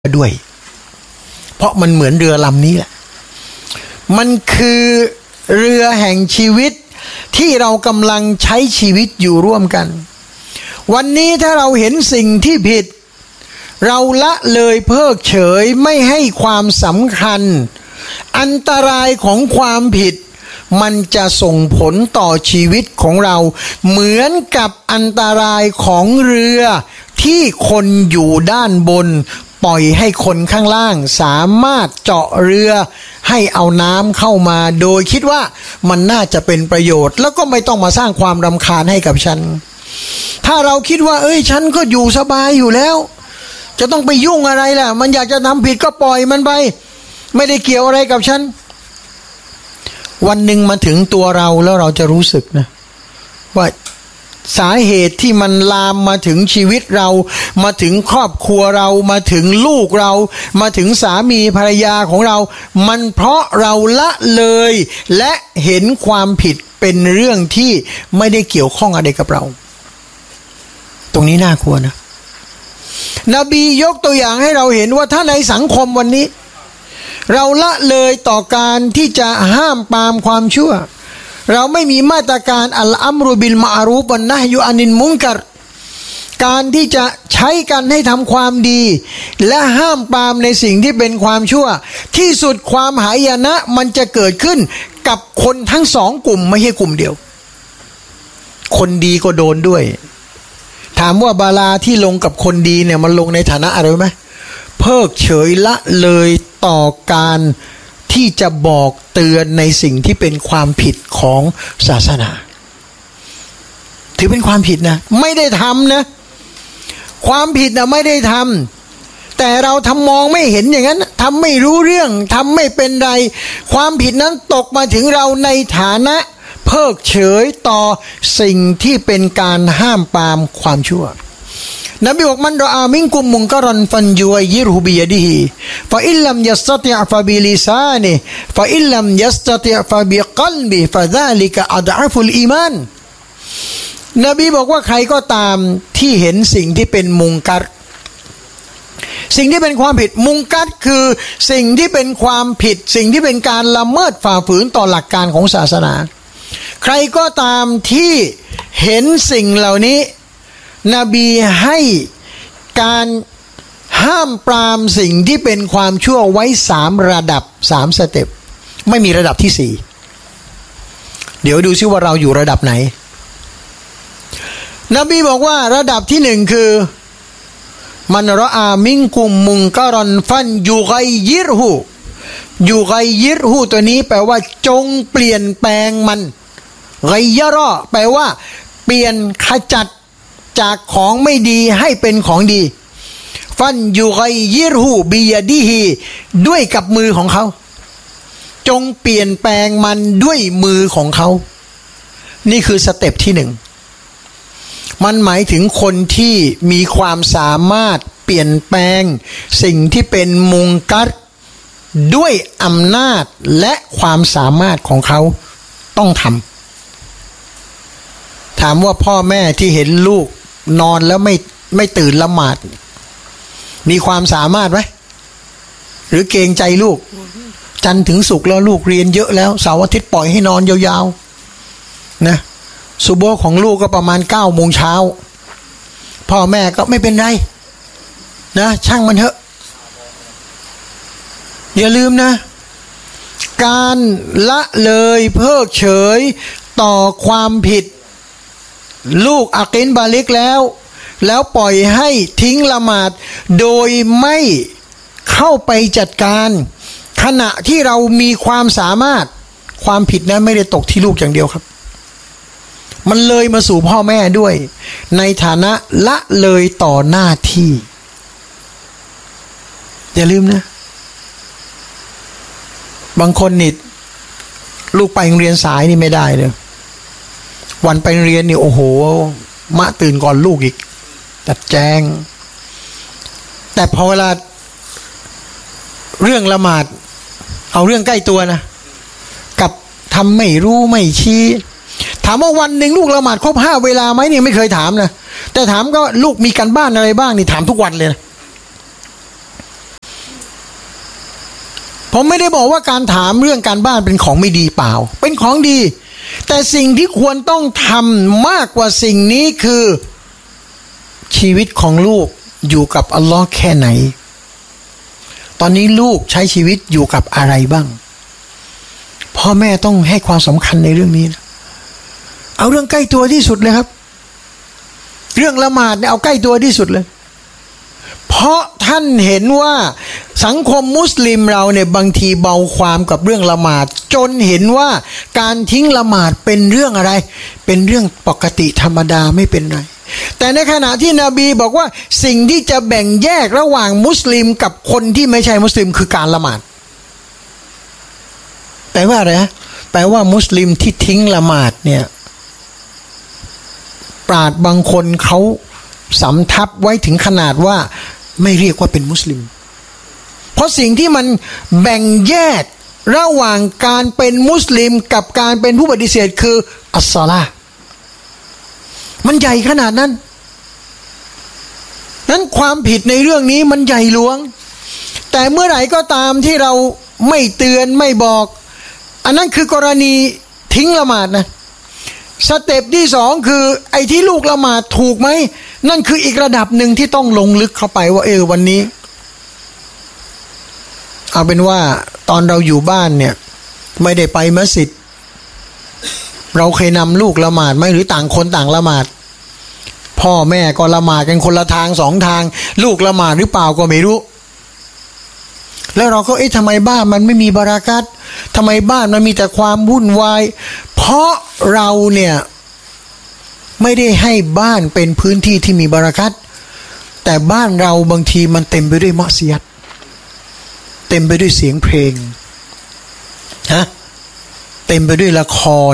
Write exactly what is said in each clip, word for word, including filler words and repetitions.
ด้วยเพราะมันเหมือนเรือลำนี้แหละมันคือเรือแห่งชีวิตที่เรากำลังใช้ชีวิตอยู่ร่วมกันวันนี้ถ้าเราเห็นสิ่งที่ผิดเราละเลยเพิกเฉยไม่ให้ความสำคัญอันตรายของความผิดมันจะส่งผลต่อชีวิตของเราเหมือนกับอันตรายของเรือที่คนอยู่ด้านบนปล่อยให้คนข้างล่างสามารถเจาะเรือให้เอาน้ำเข้ามาโดยคิดว่ามันน่าจะเป็นประโยชน์แล้วก็ไม่ต้องมาสร้างความรำคาญให้กับฉันถ้าเราคิดว่าเอ้ยฉันก็อยู่สบายอยู่แล้วจะต้องไปยุ่งอะไรล่ะมันอยากจะทำผิดก็ปล่อยมันไปไม่ได้เกี่ยวอะไรกับฉันวันหนึ่งมาถึงตัวเราแล้วเราจะรู้สึกนะว่าสาเหตุที่มันลามมาถึงชีวิตเรามาถึงครอบครัวเรามาถึงลูกเรามาถึงสามีภรรยาของเรามันเพราะเราละเลยและเห็นความผิดเป็นเรื่องที่ไม่ได้เกี่ยวข้องอะไรกับเราตรงนี้น่ากลัวนะนบียกตัวอย่างให้เราเห็นว่าถ้าในสังคมวันนี้เราละเลยต่อการที่จะห้ามปรามความชั่วเราไม่มีมาตรการอัลอัมรุบิลมาอารูฟวันนะฮยุอานิลมุนกัรการที่จะใช้กันให้ทำความดีและห้ามปรามในสิ่งที่เป็นความชั่วที่สุดความหายนะมันจะเกิดขึ้นกับคนทั้งสองกลุ่มไม่ใช่กลุ่มเดียวคนดีก็โดนด้วยถามว่าบาลาที่ลงกับคนดีเนี่ยมันลงในฐานะอะไรไหมเพิกเฉยละเลยต่อการที่จะบอกเตือนในสิ่งที่เป็นความผิดของศาสนาถือเป็นความผิดนะไม่ได้ทำนะความผิดนะไม่ได้ทำแต่เราทำมองไม่เห็นอย่างนั้นทำไม่รู้เรื่องทำไม่เป็นไรความผิดนั้นตกมาถึงเราในฐานะเพิกเฉยต่อสิ่งที่เป็นการห้ามปรามความชั่วนบีบอกมันรออามิงกุมมุงกรันฟันยูยิรฮูบิยดิฮิฟะอิลลัมยัสตติอฟะบิลิซานิฟะอิลลัมยัสตติอฟะบิกัลบิฟะซาลิกะอัดอฟุลอีมานนบีบอกว่าใครก็ตามที่เห็นสิ่งที่เป็นมุงกัรสิ่งที่เป็นความผิดมุงกัรคือสิ่งที่เป็นความผิดสิ่งที่เป็นการละเมิดฝ่าฝืนต่อหลักการของศาสนาใครก็ตามที่เห็นสิ่งเหล่านี้นบีให้การห้ามปรามสิ่งที่เป็นความชั่วไว้สามระดับสามสเต็ปไม่มีระดับที่สี่เดี๋ยวดูซิว่าเราอยู่ระดับไหนนบีบอกว่าระดับที่หนึ่งคือมันรออามิงกุมมุงกรอนฟันยูไกยิรหูยูไกยิรหูตัวนี้แปลว่าจงเปลี่ยนแปลงมันไกยะรอแปลว่าเปลี่ยนขจัดจากของไม่ดีให้เป็นของดีฟันยูไกยิรหูบิยดิฮีด้วยกับมือของเขาจงเปลี่ยนแปลงมันด้วยมือของเขานี่คือสเต็ปที่หนึ่งมันหมายถึงคนที่มีความสามารถเปลี่ยนแปลงสิ่งที่เป็นมุงกัรด้วยอำนาจและความสามารถของเขาต้องทำถามว่าพ่อแม่ที่เห็นลูกนอนแล้วไม่ไม่ตื่นละหมาดมีความสามารถไหมหรือเกรงใจลูกจันทร์ถึงศุกร์แล้วลูกเรียนเยอะแล้วเสาร์อาทิตย์ปล่อยให้นอนยาวๆนะซุโบฮ์ของลูกก็ประมาณเก้าโมงเช้าพ่อแม่ก็ไม่เป็นไรนะช่างมันเถอะอย่าลืมนะการละเลยเพิกเฉยต่อความผิดลูกอากินบาลิกแล้วแล้วปล่อยให้ทิ้งละหมาดโดยไม่เข้าไปจัดการขณะที่เรามีความสามารถความผิดนั้นไม่ได้ตกที่ลูกอย่างเดียวครับมันเลยมาสู่พ่อแม่ด้วยในฐานะละเลยต่อหน้าที่อย่าลืมนะบางคนนี่ลูกไปโรงเรียนสายนี่ไม่ได้เลยวันไปเรียนนี่โอ้โหมะตื่นก่อนลูกอีกจัดแจงแต่พอเวลาเรื่องละหมาดเอาเรื่องใกล้ตัวนะกับทำไม่รู้ไม่ชี้ถามว่าวันหนึ่งลูกละหมาดครบห้าเวลาไหมเนี่ยไม่เคยถามนะแต่ถามก็ลูกมีการบ้านอะไรบ้างนี่ถามทุกวันเลยนะผมไม่ได้บอกว่าการถามเรื่องการบ้านเป็นของไม่ดีเปล่าเป็นของดีแต่สิ่งที่ควรต้องทำมากกว่าสิ่งนี้คือชีวิตของลูกอยู่กับอัลลอฮ์แค่ไหนตอนนี้ลูกใช้ชีวิตอยู่กับอะไรบ้างพ่อแม่ต้องให้ความสำคัญในเรื่องนี้นะเอาเรื่องใกล้ตัวที่สุดเลยครับเรื่องละหมาดเนี่ยเอาใกล้ตัวที่สุดเลยเพราะท่านเห็นว่าสังคมมุสลิมเราเนี่ยบางทีเบาความกับเรื่องละหมาดจนเห็นว่าการทิ้งละหมาดเป็นเรื่องอะไรเป็นเรื่องปกติธรรมดาไม่เป็นไรแต่ในขณะที่นบีบอกว่าสิ่งที่จะแบ่งแยกระหว่างมุสลิมกับคนที่ไม่ใช่มุสลิมคือการละหมาดแปลว่าอะไรฮะแปลว่ามุสลิมที่ทิ้งละหมาดเนี่ยปราชญ์บางคนเขาสำทับไว้ถึงขนาดว่าไม่เรียกว่าเป็นมุสลิมเพราะสิ่งที่มันแบ่งแยกระหว่างการเป็นมุสลิมกับการเป็นผู้ปฏิเสธคืออัสซอลาห์มันใหญ่ขนาดนั้นนั้นความผิดในเรื่องนี้มันใหญ่หลวงแต่เมื่อไหร่ก็ตามที่เราไม่เตือนไม่บอกอันนั้นคือกรณีทิ้งละหมาดนะสเต็ปที่สองคือไอ้ที่ลูกละหมาดถูกไหมนั่นคืออีกระดับหนึ่งที่ต้องลงลึกเข้าไปว่าเออวันนี้เอาเป็นว่าตอนเราอยู่บ้านเนี่ยไม่ได้ไปมัสยิดเราเคยนำลูกละหมาดไหมหรือต่างคนต่างละหมาดพ่อแม่ก็ละหมาดกันคนละทางสองทางลูกละหมาดหรือเปล่าก็ไม่รู้แล้วเราก็เอ๊ะทำไมบ้านมันไม่มีบารากัตทำไมบ้านมันมีแต่ความวุ่นวายเพราะเราเนี่ยไม่ได้ให้บ้านเป็นพื้นที่ที่มีบารากัตแต่บ้านเราบางทีมันเต็มไปด้วยมะซียะห์เต็มไปด้วยเสียงเพลงฮะเต็มไปด้วยละคร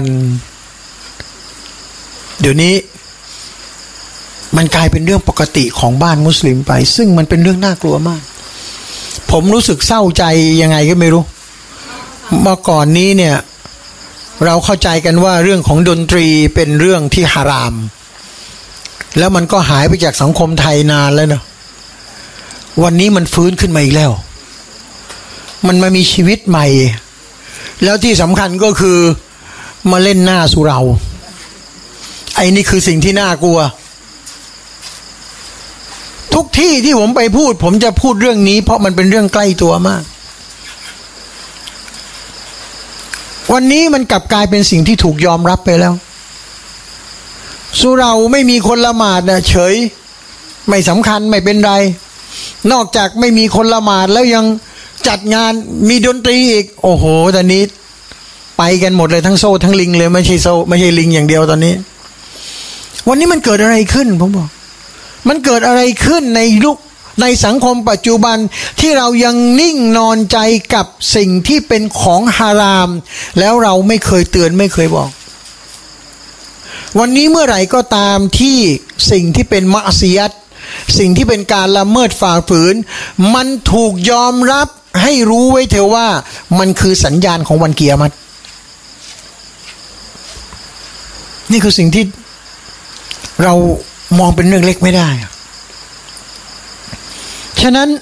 เดี๋ยวนี้มันกลายเป็นเรื่องปกติของบ้านมุสลิมไปซึ่งมันเป็นเรื่องน่ากลัวมากผมรู้สึกเศร้าใจยังไงก็ไม่รู้เมื่อก่อนนี้เนี่ยเราเข้าใจกันว่าเรื่องของดนตรีเป็นเรื่องที่ฮารามแล้วมันก็หายไปจากสังคมไทยนานแล้วเนาะวันนี้มันฟื้นขึ้นมาอีกแล้วมันมามีชีวิตใหม่แล้วที่สำคัญก็คือมาเล่นหน้าสุเราไอ้นี่คือสิ่งที่น่ากลัวทุกที่ที่ผมไปพูดผมจะพูดเรื่องนี้เพราะมันเป็นเรื่องใกล้ตัวมากวันนี้มันกลับกลายเป็นสิ่งที่ถูกยอมรับไปแล้วสุเราไม่มีคนละหมาดนะเฉยไม่สำคัญไม่เป็นไรนอกจากไม่มีคนละหมาดแล้วยังจัดงานมีดนตรีอีกโอ้โหตอนนี้ไปกันหมดเลยทั้งโซ่ทั้งลิงเลยไม่ใช่โซ่ไม่ใช่ลิงอย่างเดียวตอนนี้วันนี้มันเกิดอะไรขึ้นผมบอกมันเกิดอะไรขึ้นในยุคในสังคมปัจจุบันที่เรายังนิ่งนอนใจกับสิ่งที่เป็นของฮารามแล้วเราไม่เคยเตือนไม่เคยบอกวันนี้เมื่อไหร่ก็ตามที่สิ่งที่เป็นมะซียะห์สิ่งที่เป็นการละเมิดฝ่าฝืนมันถูกยอมรับให้รู้ไว้เถอะว่ามันคือสัญญาณของวันกิยามะฮ์นี่คือสิ่งที่เรามองเป็นเรื่องเล็กไม่ได้ฉะนั้น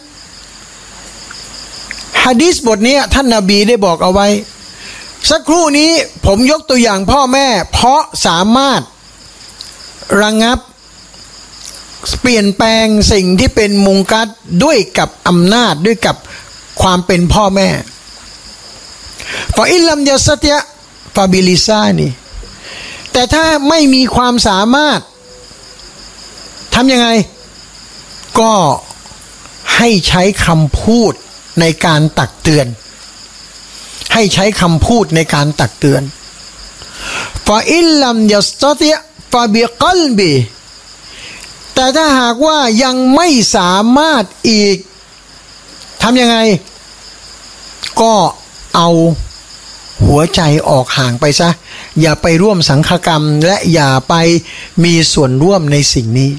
หะดีษบทนี้ท่านนบีได้บอกเอาไว้สักครู่นี้ผมยกตัวอย่างพ่อแม่เพราะสามารถระงับเปลี่ยนแปลงสิ่งที่เป็นมุงกัรด้วยกับอำนาจด้วยกับความเป็นพ่อแม่ฟาอิลลัมยัสติยะฟาบิลิซานีแต่ถ้าไม่มีความสามารถทำยังไงก็ให้ใช้คำพูดในการตักเตือนให้ใช้คำพูดในการตักเตือนฟาอิลลัมยัสติยะฟาบิกัลบีแต่ถ้าหากว่ายังไม่สามารถอีกทำยังไงก็เอาหัวใจออกห่างไปซะอย่าไปร่วมสังฆกรรมและอย่าไปมีส่วนร่วมในสิ่งนี้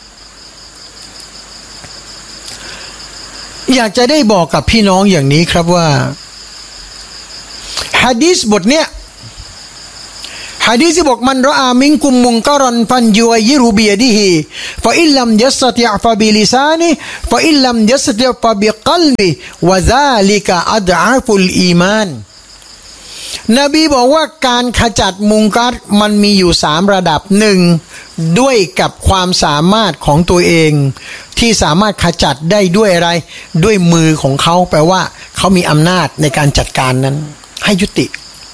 อยากจะได้บอกกับพี่น้องอย่างนี้ครับว่าหะดีษบทเนี้ยหหะดีษที่บอกมันรออามินกุมมุนกะรันฟันยุยิรุบิยดิฮิฟะอิลลัมยัสติอ์ฟะบิลิซานิฟะอิลลัมยัสติอ์ฟะบิกัลบิวะซาลิกะอัดอาฟุลอีมานนบีบอกว่าการขจัดมุงกัรมันมีอยู่สามระดับหนึ่งด้วยกับความสามารถของตัวเองที่สามารถขจัดได้ด้วยอะไรด้วยมือของเขาแปลว่าเขามีอำนาจในการจัดการนั้นให้ยุติ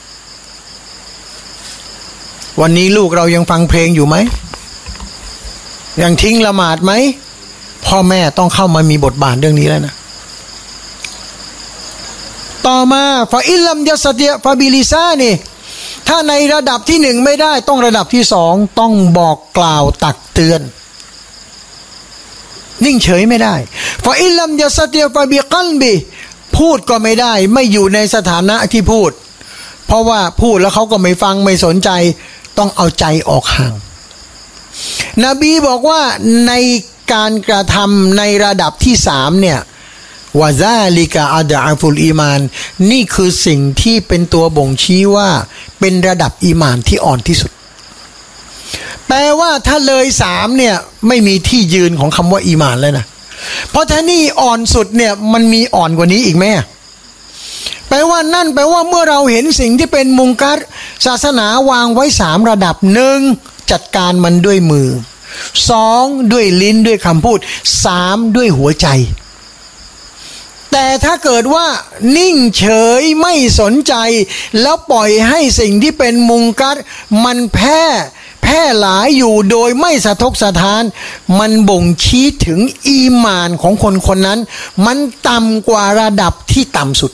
วันนี้ลูกเรายังฟังเพลงอยู่ไหมยังทิ้งละหมาดไหมพ่อแม่ต้องเข้ามามีบทบาทเรื่องนี้แล้วนะต่อมาฟาอิลลัมยัสเตียฟาบิลิซานี่ถ้าในระดับที่หนึ่งไม่ได้ต้องระดับที่สองต้องบอกกล่าวตักเตือนนิ่งเฉยไม่ได้ฟาอิลลัมยัสเตียฟาบิกัลบิพูดก็ไม่ได้ไม่อยู่ในสถานะที่พูดเพราะว่าพูดแล้วเขาก็ไม่ฟังไม่สนใจต้องเอาใจออกห่างนบีบอกว่าในการกระทำในระดับที่สามเนี่ยวะซาลิกะอัดอาฟุลอีมานนี่คือสิ่งที่เป็นตัวบ่งชี้ว่าเป็นระดับอีมานที่อ่อนที่สุดแปลว่าถ้าเลยสามเนี่ยไม่มีที่ยืนของคำว่าอีมานแล้วนะเพราะถ้านี่อ่อนสุดเนี่ยมันมีอ่อนกว่านี้อีกไหมแปลว่านั่นแปลว่าเมื่อเราเห็นสิ่งที่เป็นมุงกัรศาสนาวางไว้สามระดับหนึ่งจัดการมันด้วยมือสองด้วยลิ้นด้วยคำพูดสามด้วยหัวใจแต่ถ้าเกิดว่านิ่งเฉยไม่สนใจแล้วปล่อยให้สิ่งที่เป็นมุงกัรมันแพร่แพร่หลายอยู่โดยไม่สะทกสะท้านมันบ่งชี้ถึงอีหม่านของคนคนนั้นมันต่ำกว่าระดับที่ต่ำสุด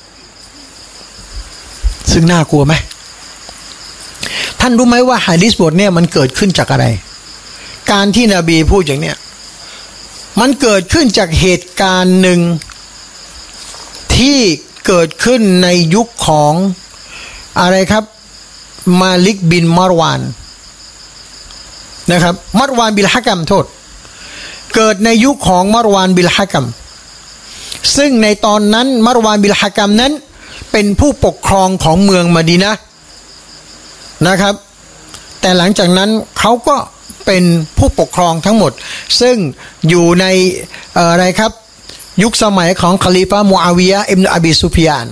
ซึ่งน่ากลัวไหมท่านรู้ไหมว่าหะดีษบทเนี่ยมันเกิดขึ้นจากอะไรการที่นบีพูดอย่างเนี้ยมันเกิดขึ้นจากเหตุการณ์หนึ่งที่เกิดขึ้นในยุคของอะไรครับมาลิกบินมารวานนะครับมารวานบิลฮะกัมโทษเกิดในยุคของมารวานบิลฮะกัมซึ่งในตอนนั้นมารวานบิลฮะกัมนั้นเป็นผู้ปกครองของเมืองมะดีนะห์นะครับแต่หลังจากนั้นเขาก็เป็นผู้ปกครองทั้งหมดซึ่งอยู่ในอะไรครับยุคสมัยของคอลิฟะห์มูอาวิยะห์อิบนุอบีซุฟยาน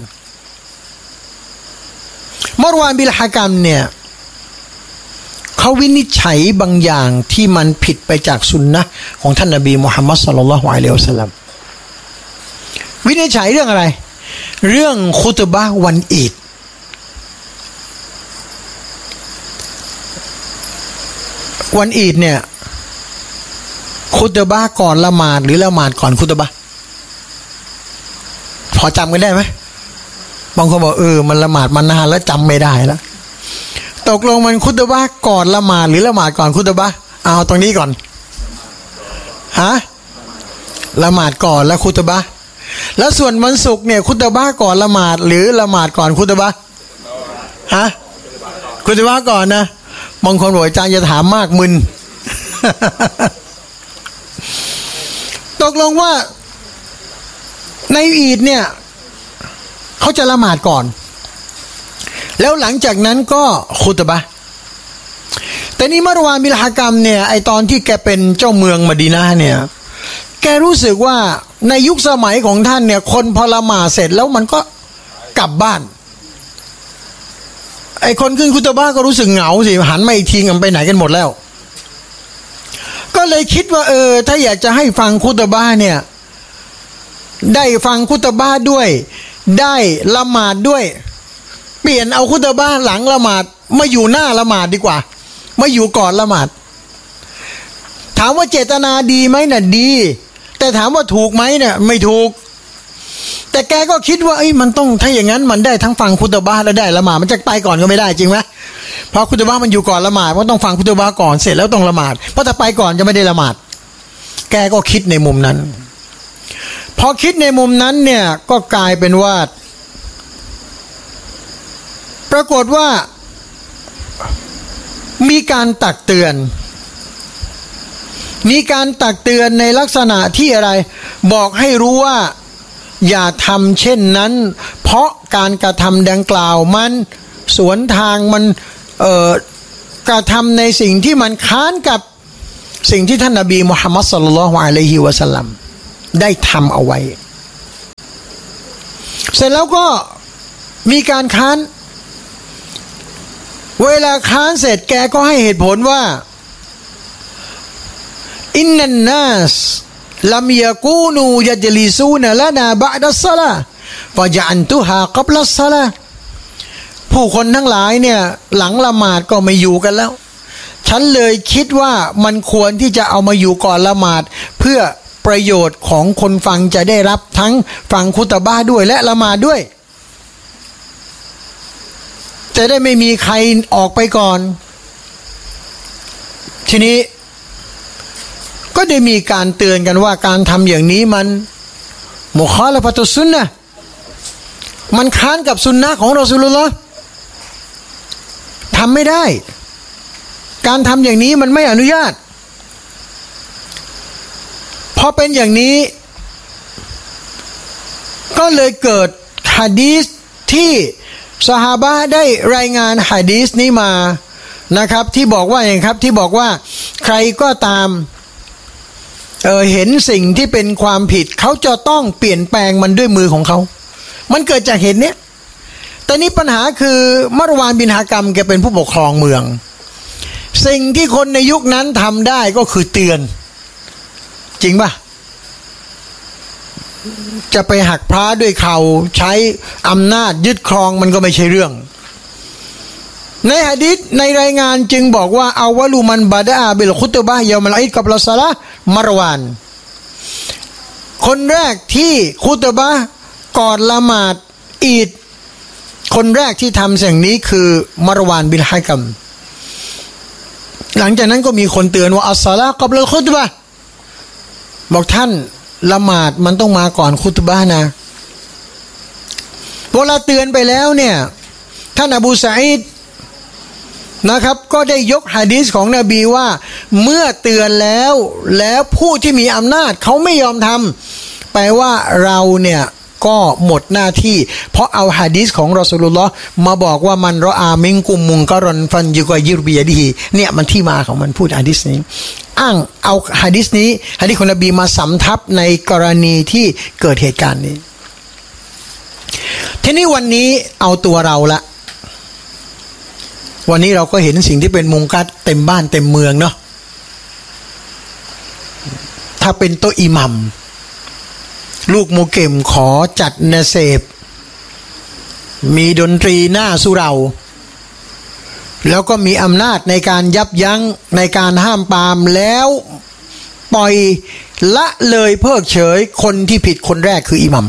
มารวานบิลฮะกัมเนี่ยเขาวินิจฉัยบางอย่างที่มันผิดไปจากสุนนะของท่านนบีมุฮัมมัดศ็อลลัลลอฮุอะลัยฮิวะซัลลัมวินิจฉัยเรื่องอะไรเรื่องคุตบะห์วันอีดวันอีดเนี่ยคุตบะห์ก่อนละหมาดหรือละหมาดก่อนคุตบะห์พอจำกันได้ไหมบางคนบอกเออมันละหมาดมานานแล้วจำไม่ได้แล้วตกลงมันคุตบะห์ก่อนละหมาดหรือละหมาดก่อนคุตบะห์เอาตรงนี้ก่อนฮะละหมาดก่อนแล้วคุตบะห์แล้วส่วนวันศุกร์เนี่ยคุตบะห์ก่อนละหมาดหรือละหมาดก่อนคุตบะห์ฮะคุตบะห์ก่อนนะบางคนบอกอาจารย์จะถามมากมึน ตกลงว่าในอีดเนี่ยเขาจะละหมาดก่อนแล้วหลังจากนั้นก็คุตบะห์แต่นี่มารวานบิลฮะกัมเนี่ยไอตอนที่แกเป็นเจ้าเมืองมะดีนะห์เนี่ยแกรู้สึกว่าในยุคสมัยของท่านเนี่ยคนพอละหมาดเสร็จแล้วมันก็กลับบ้านไอคนขึ้นคุตบะห์ก็รู้สึกเหงาสิหันมาอีกทีกันไปไหนกันหมดแล้วก็เลยคิดว่าเออถ้าอยากจะให้ฟังคุตบะห์เนี่ยได้ฟังคุตบะห์ด้วยได้ละหมาดด้วยเปลี่ยนเอาคุตบะห์หลังละหมาดมาอยู่หน้าละหมาดดีกว่ามาอยู่ก่อนละหมาดถามว่าเจตนาดีไหมน่ะดีแต่ถามว่าถูกไหมเนี่ยไม่ถูกแต่แกก็คิดว่าเอ้ยมันต้องถ้าอย่างนั้นมันได้ทั้งฟังคุตบะห์และได้ละหมาดมันจะไปก่อนก็ไม่ได้จริงไหมเพราะคุตบะห์มันอยู่ก่อนละหมาดมันต้องฟังคุตบะห์ก่อนเสร็จแล้วต้องละหมาดเพราะถ้าไปก่อนจะไม่ได้ละหมาดแกก็คิดในมุมนั้นพอคิดในมุมนั้นเนี่ยก็กลายเป็นว่าปรากฏว่ามีการตักเตือนมีการตักเตือนในลักษณะที่อะไรบอกให้รู้ว่าอย่าทำเช่นนั้นเพราะการกระทำดังกล่าวมันสวนทางมันเอ่อกระทำในสิ่งที่มันค้านกับสิ่งที่ท่านนบีมุฮัมมัดศ็อลลัลลอฮุอะลัยฮิวะซัลลัมได้ทำเอาไว้เสร็จแล้วก็มีการค้านเวลาค้านเสร็จแกก็ให้เหตุผลว่าอินนันนัสลัมยะกูนูยัจลิซูนละนาบะดัสซะลาฟะญะอันตุฮากับลัสซะลาผู้คนทั้งหลายเนี่ยหลังละหมาดก็ไม่อยู่กันแล้วฉันเลยคิดว่ามันควรที่จะเอามาอยู่ก่อนละหมาดเพื่อประโยชน์ของคนฟังจะได้รับทั้งฟังคุตบะห์ด้วยและละหมาดด้วยจะได้ไม่มีใครออกไปก่อนทีนี้ก็ได้มีการเตือนกันว่าการทำอย่างนี้มันมุคอละฟะตุสซุนนะห์มันค้านกับสุนนะของรอซูลุลลอฮ์ทำไม่ได้การทำอย่างนี้มันไม่อนุญาตพอเป็นอย่างนี้ก็เลยเกิดหะดีษที่ซอฮาบะห์ได้รายงานหะดีษนี้มานะครับที่บอกว่าอย่างครับที่บอกว่าใครก็ตามเออเห็นสิ่งที่เป็นความผิดเขาจะต้องเปลี่ยนแปลงมันด้วยมือของเขามันเกิดจากเหตุเนี้ยแต่นี้ปัญหาคือมารวานบินฮากรรมแกเป็นผู้ปกครองเมืองสิ่งที่คนในยุคนั้นทำได้ก็คือเตือนจริงป่ะจะไปหักพระด้วยเข่าใช้อำนาจยึดครองมันก็ไม่ใช่เรื่องในหะดีษในรายงานจึงบอกว่าอาวะลุมันบะดะอาบิลคุตบะห์ยอมัลอีดกับละศอลาห์มารวานคนแรกที่คุตบะห์ก่อนละหมาดอีดคนแรกที่ทำสิ่งนี้คือมารวานบินฮากรรมหลังจากนั้นก็มีคนเตือนว่าอัสศอลาห์กับละคุตบะห์บอกท่านละหมาดมันต้องมาก่อนคุตบะห์นะเวลาเตือนไปแล้วเนี่ยท่านอบูซะอีดนะครับก็ได้ยกหะดีษของนบีว่าเมื่อเตือนแล้วแล้วผู้ที่มีอำนาจเขาไม่ยอมทำแปลว่าเราเนี่ยก็หมดหน้าที่เพราะเอาหะดีษของรอซูลุลลอฮ์มาบอกว่ามันรออามิงกุมมุงกะรอนฟันยุกอยิรบิยะดีฮีเนี่ยมันที่มาของมันพูดหะดีษนี้อ้างเอาหะดีษนี้หะดีษของนบีมาสำทับในกรณีที่เกิดเหตุการณ์นี้ทีนี้วันนี้เอาตัวเราละวันนี้เราก็เห็นสิ่งที่เป็นมุงกัดเต็มบ้านเต็มเมืองเนาะถ้าเป็นโต๊ะอิหมัมลูกโมเกมขอจัดนาเซบมีดนตรีหน้าสุเราแล้วก็มีอำนาจในการยับยั้งในการห้ามปรามแล้วปล่อยละเลยเพิกเฉยคนที่ผิดคนแรกคืออิหมัม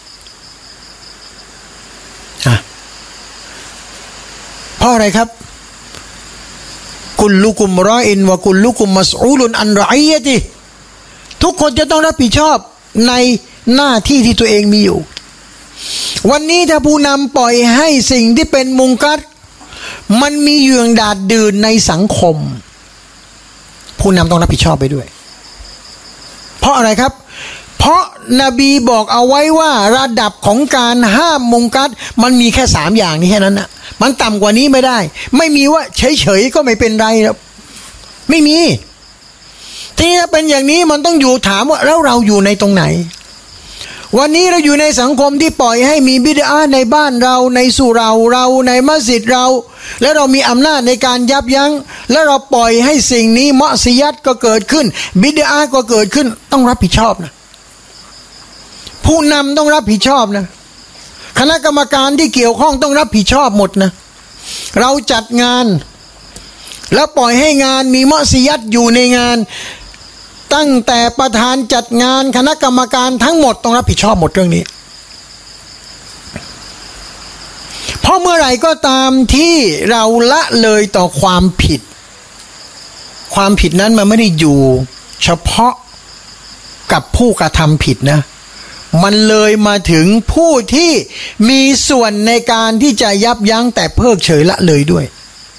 เพราะอะไรครับกุลลุกุมรออินวะกุลลุกุมมัสอูลุนอันรออิยะติทุกคนจะต้องรับผิดชอบในหน้าที่ที่ตัวเองมีอยู่วันนี้ถ้าผู้นำปล่อยให้สิ่งที่เป็นมุงกัรมันมีอยู่อย่างดาดดื่นในสังคมผู้นำต้องรับผิดชอบไปด้วยเพราะอะไรครับเพราะนบีบอกเอาไว้ว่าระดับของการห้ามมุงกัรมันมีแค่สามอย่างนี้แค่นั้นนะมันต่ำกว่านี้ไม่ได้ไม่มีว่าเฉยๆก็ไม่เป็นไรครับไม่มีที่ถ้าเป็นอย่างนี้มันต้องอยู่ถามว่าแล้วเราอยู่ในตรงไหนวันนี้เราอยู่ในสังคมที่ปล่อยให้มีบิดอะห์ในบ้านเราในสุเราเราในมัสยิดเราแล้วเรามีอำนาจในการยับยั้งแล้วเราปล่อยให้สิ่งนี้มะซิยัตก็เกิดขึ้นบิดอะห์ก็เกิดขึ้นต้องรับผิดชอบนะผู้นำต้องรับผิดชอบนะคณะกรรมการที่เกี่ยวข้องต้องรับผิดชอบหมดนะเราจัดงานแล้วปล่อยให้งานมีมะซิยัตอยู่ในงานตั้งแต่ประธานจัดงานคณะกรรมการทั้งหมดต้องรับผิดชอบหมดเรื่องนี้เพราะเมื่อไหร่ก็ตามที่เราละเลยต่อความผิดความผิดนั้นมันไม่ได้อยู่เฉพาะกับผู้กระทำผิดนะมันเลยมาถึงผู้ที่มีส่วนในการที่จะยับยั้งแต่เพิกเฉยละเลยด้วย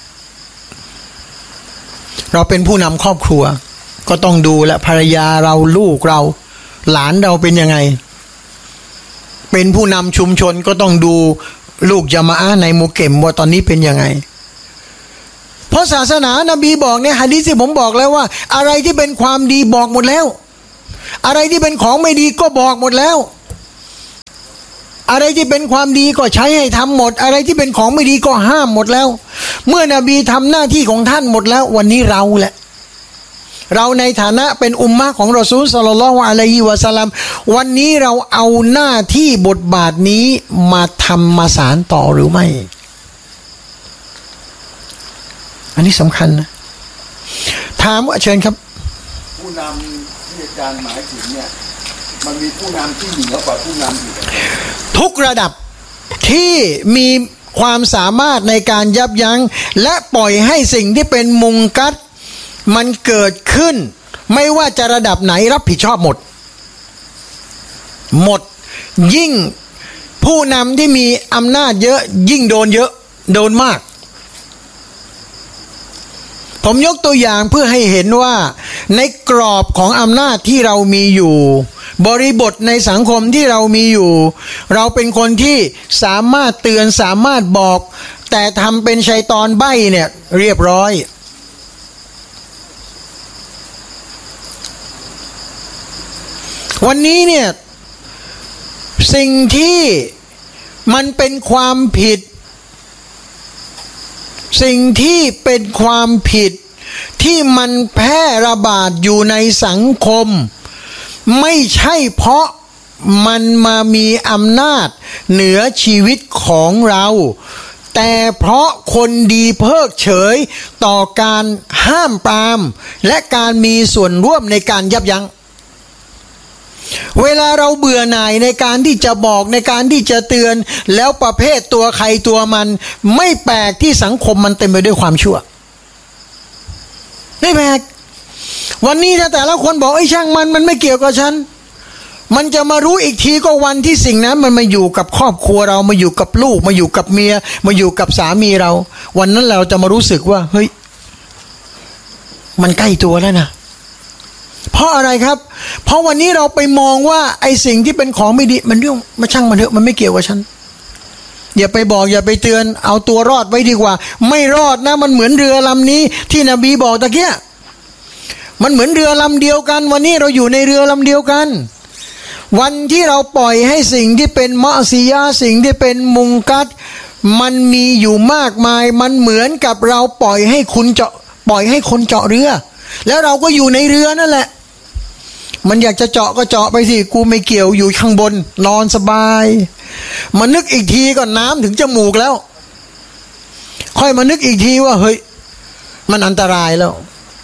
เราเป็นผู้นำครอบครัวก็ต้องดูแลภรรยาเราลูกเราหลานเราเป็นยังไงเป็นผู้นำชุมชนก็ต้องดูลูกญะมาอะห์ในมุเก็มว่าตอนนี้เป็นยังไงราะศาสนานบีบอกในหะดีษที่ผมบอกแล้วว่าอะไรที่เป็นความดีบอกหมดแล้วอะไรที่เป็นของไม่ดีก็บอกหมดแล้วอะไรที่เป็นความดีก็ใช้ให้ทำหมดอะไรที่เป็นของไม่ดีก็ห้ามหมดแล้วเมื่อนบีทำหน้าที่ของท่านหมดแล้ววันนี้เราแหละเราในฐานะเป็นอุมมะของรอซูลศ็อลลัลลอฮุอะลัยฮิวะซัลลัมวันนี้เราเอาหน้าที่บทบาทนี้มาทำมาสานต่อหรือไม่อันนี้สำคัญนะถามว่าเชิญครับผู้นำที่อาจารย์หมายถึงเนี่ยมันมีผู้นำที่เหนือกว่าผู้นำอยู่ทุกระดับที่มีความสามารถในการยับยั้งและปล่อยให้สิ่งที่เป็นมุงกัรมันเกิดขึ้นไม่ว่าจะระดับไหนรับผิดชอบหมดหมดยิ่งผู้นำที่มีอำนาจเยอะยิ่งโดนเยอะโดนมากผมยกตัวอย่างเพื่อให้เห็นว่าในกรอบของอำนาจที่เรามีอยู่บริบทในสังคมที่เรามีอยู่เราเป็นคนที่สามารถเตือนสามารถบอกแต่ทำเป็นชัยฏอนใบ้เนี่ยเรียบร้อยวันนี้เนี่ยสิ่งที่มันเป็นความผิดสิ่งที่เป็นความผิดที่มันแพร่ระบาดอยู่ในสังคมไม่ใช่เพราะมันมามีอำนาจเหนือชีวิตของเราแต่เพราะคนดีเพิกเฉยต่อการห้ามปรามและการมีส่วนร่วมในการยับยั้งเวลาเราเบื่อหน่ายในการที่จะบอกในการที่จะเตือนแล้วประเภทตัวใครตัวมันไม่แปลกที่สังคมมันเต็มไปด้วยความชั่วไม่แปลกวันนี้ถ้าแต่ละคนบอกไอ้ช่างมันมันไม่เกี่ยวกับฉันมันจะมารู้อีกทีก็วันที่สิ่งนั้นมันมาอยู่กับครอบครัวเรามาอยู่กับลูกมาอยู่กับเมียมาอยู่กับสามีเราวันนั้นเราจะมารู้สึกว่าเฮ้ยมันใกล้ตัวแล้วนะเพราะอะไรครับเพราะวันนี้เราไปมองว่าไอ้สิ่งที่เป็นของไม่ดีมันเรื่องมาช่างมันเถอะมันไม่เกี่ยวกับฉันอย่าไปบอกอย่าไปเตือนเอาตัวรอดไว้ดีกว่าไม่รอดนะมันเหมือนเรือลำนี้ที่นบีบอกตะเกียมันเหมือนเรือลำเดียวกันวันนี้เราอยู่ในเรือลำเดียวกันวันที่เราปล่อยให้สิ่งที่เป็นมะซียะห์สิ่งที่เป็นมุงกัรมันมีอยู่มากมายมันเหมือนกับเราปล่อยให้คุณเจาะปล่อยให้คนเจาะเรือแล้วเราก็อยู่ในเรือนั่นแหละมันอยากจะเจาะก็เจาะไปสิกูไม่เกี่ยวอยู่ข้างบนนอนสบายมานึกอีกทีก็น้ำถึงจมูกแล้วค่อยมานึกอีกทีว่าเฮ้ยมันอันตรายแล้ว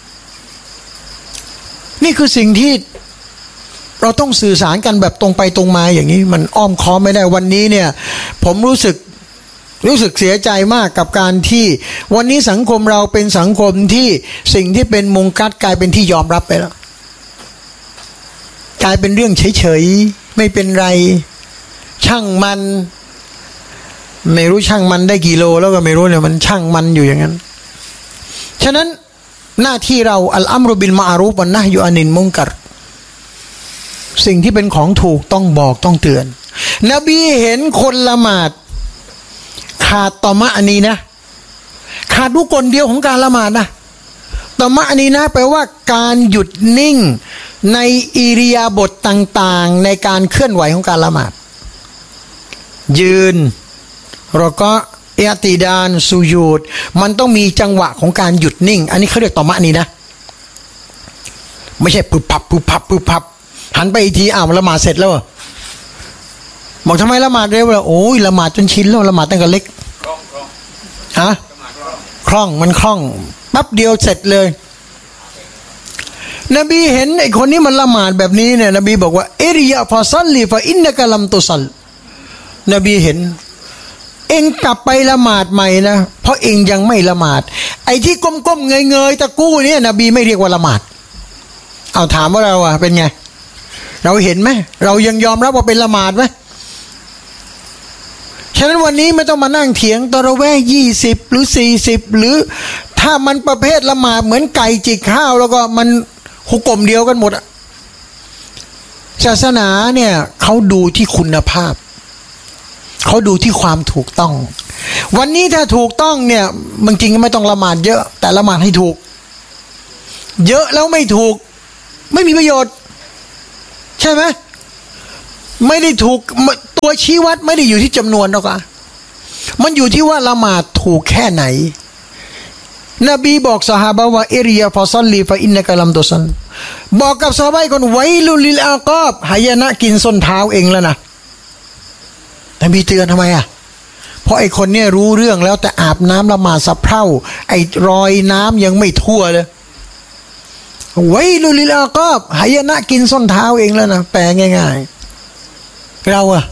นี่คือสิ่งที่เราต้องสื่อสารกันแบบตรงไปตรงมาอย่างนี้มันอ้อมค้อมไม่ได้วันนี้เนี่ยผมรู้สึกรู้สึกเสียใจมากกับการที่วันนี้สังคมเราเป็นสังคมที่สิ่งที่เป็นมุงกัรกลายเป็นที่ยอมรับไปแล้วกลายเป็นเรื่องเฉยๆไม่เป็นไรช่างมันไม่รู้ช่างมันได้กี่โลแล้วก็ไม่รู้เนี่ยมันช่างมันอยู่อย่างนั้นฉะนั้นหน้าที่เราอัลอัมรุบิลมาอารูฟวันนะฮยุอานิลมุนกัรสิ่งที่เป็นของถูกต้องบอกต้องเตือนนบีเห็นคนละหมาดขาดตอมะอันนี้นะขาดลูกกลเดียวของการละหมาดนะตอมะอันนี้นะแปลว่าการหยุดนิ่งในอิริยาบถต่างๆในการเคลื่อนไหวของการละหมาดยืนรอกออิอ์ติดาลสุญูดมันต้องมีจังหวะของการหยุดนิ่งอันนี้เขาเรียกตอมะนี้นะไม่ใช่ปึ๊บพับปึ๊บพับปึ๊บพับหันไปอีกทีอ้าวละหมาดเสร็จแล้วบอกทำไมละหมาดเร็วล่ะโอ้ยละหมาดจนชินแล้วละหมาดตั้งแต่เล็กฮะคล่องมันคล่องแป๊บเดียวเสร็จเลยนบีเห็นไอ้คนนี้มันละหมาดแบบนี้เนี่ยนบีบอกว่าอิริยะฟาซัลลีฟะอินนะกะลัมตุซัลนบีเห็นเองกลับไปละหมาดใหม่นะเพราะเองยังไม่ละหมาดไอ้ที่ก้มๆเงยๆตะกู้เนี่ยนบีไม่เรียกว่าละหมาดเอาถามว่าเราอะเป็นไงเราเห็นไหมเรายังยอมรับว่าเป็นละหมาดไหมฉะนั้นวันนี้ไม่ต้องมานั่งเถียงตะเราะเวห์ยี่สิบหรือสี่สิบหรือถ้ามันประเภทละหมาดเหมือนไก่จิกข้าวแล้วก็มันหุกกลมเดียวกันหมดอะศาสนาเนี่ยเขาดูที่คุณภาพเขาดูที่ความถูกต้องวันนี้ถ้าถูกต้องเนี่ยบางจริงไม่ต้องละหมาดเยอะแต่ละหมาดให้ถูกเยอะแล้วไม่ถูกไม่มีประโยชน์ใช่ไหมไม่ได้ถูกตัวชี้วัดไม่ได้อยู่ที่จำนวนหรอกอะมันอยู่ที่ว่าละหมาดถูกแค่ไหนนบีบอกซอฮาบะว่าอิริยาฟาซัลลีฟะอินนะกะลัมตุซันบอกกับซอฮาบะคนไวลุลิลอากอบหายนะกินส้นเท้าเองแล้วนะนบีเตือนทำไมอะเพราะไอ้คนเนี่ยรู้เรื่องแล้วแต่อาบน้ำละหมาดสะเพร่าไอ้รอยน้ำยังไม่ทั่วเลยไวลุลิลอากอบหายนะกินส้นเท้าเองแล้วนะแปลง่ายๆเราอะ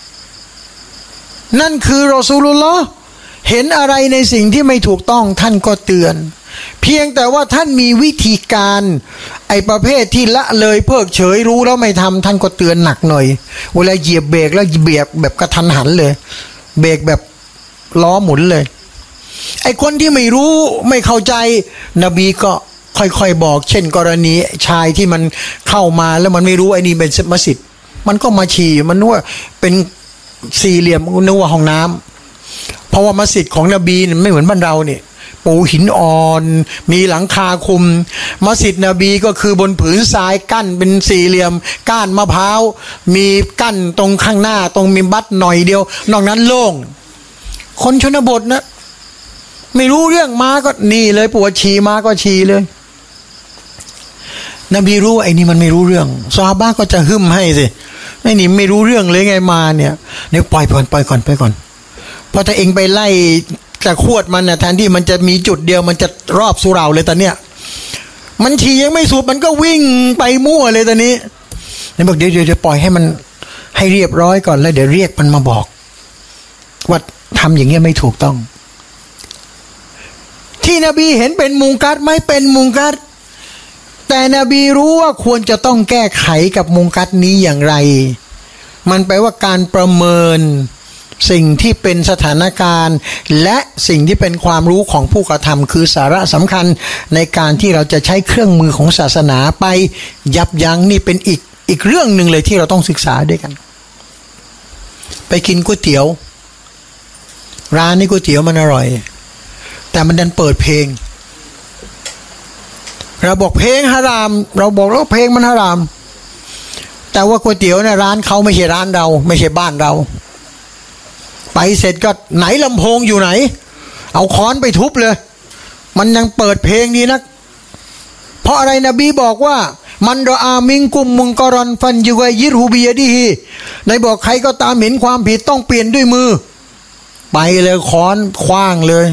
นั่นคือรอซูลุลลอฮ์เห็นอะไรในสิ่งที่ไม่ถูกต้องท่านก็เตือนเพียงแต่ว่าท่านมีวิธีการไอ้ประเภทที่ละเลยเพิกเฉยรู้แล้วไม่ทำท่านก็เตือนหนักหน่อยเวลาเหยียบเบรกแล้วเบรกแบบกระทันหันเลยเบรกแบบล้อหมุนเลยไอ้คนที่ไม่รู้ไม่เข้าใจนบีก็ค่อยๆบอกเช่นกรณีชายที่มันเข้ามาแล้วมันไม่รู้ไอ้นี่เป็นมัสยิดมันก็มาฉี่มันนึกว่าเป็นสี่เหลี่ยมนึกว่าห้องน้ำเพราะว่ามัสยิดของนบีไม่เหมือนบ้านเราเนี่ยปูหินอ่อนมีหลังคาคุมมัสยิดนบีก็คือบนผืนทรายกั้นเป็นสี่เหลี่ยมก้านมะพร้าวมีกั้นตรงข้างหน้าตรงมีบัตหน่อยเดียวนอกนั้นโล่งคนชนบทนะไม่รู้เรื่องมาก็นี่เลยปวดฉี่มาก็ฉี่เลยนบีรู้ไอ้นี่มันไม่รู้เรื่องซอฮาบะห์ก็จะหึ่มให้สิไอ้นี่ไม่รู้เรื่องเลยไงมาเนี่ยเนี่ยปล่อยก่อนปล่อยก่อนไปก่อนเพราะถ้าเองไปไล่จะขวดมันนะแทนที่มันจะมีจุดเดียวมันจะรอบสุเหร่าเลยตอนเนี้ยมันฉี่ยังไม่สูบมันก็วิ่งไปมั่วเลยตอนนี้เนี่ยบอกเดี๋ยวเดี๋ยวปล่อยให้มันให้เรียบร้อยก่อนแล้วเดี๋ยวเรียกมันมาบอกว่าทำอย่างเงี้ยไม่ถูกต้องที่นบีเห็นเป็นมุงกัรไม่เป็นมุงกัรแต่นบีรู้ว่าควรจะต้องแก้ไขกับมุงกัรนี้อย่างไรมันแปลว่าการประเมินสิ่งที่เป็นสถานการณ์และสิ่งที่เป็นความรู้ของผู้กระทำคือสาระสำคัญในการที่เราจะใช้เครื่องมือของศาสนาไปยับยั้งนี่เป็นอีกอีกเรื่องหนึ่งเลยที่เราต้องศึกษาด้วยกันไปกินก๋วยเตี๋ยวร้านนี้ก๋วยเตี๋ยวมันอร่อยแต่มันดันเปิดเพลงเราบอกเพลงฮารามเราบอกแล้วเพลงมันฮารามแต่ว่าก๋วยเตี๋ยวเนี่ยร้านเขาไม่ใช่ร้านเราไม่ใช่บ้านเราไปเสร็จก็ไหนลำโพงอยู่ไหนเอาค้อนไปทุบเลยมันยังเปิดเพลงนี้นะเพราะอะไรนบีบอกว่ามันรออามิงกุมมุงกรอนฟันยูไกยิรฮูบียดีฮีในบอกใครก็ตามเห็นความผิดต้องเปลี่ยนด้วยมือไปเลยค้อนคว้างเลย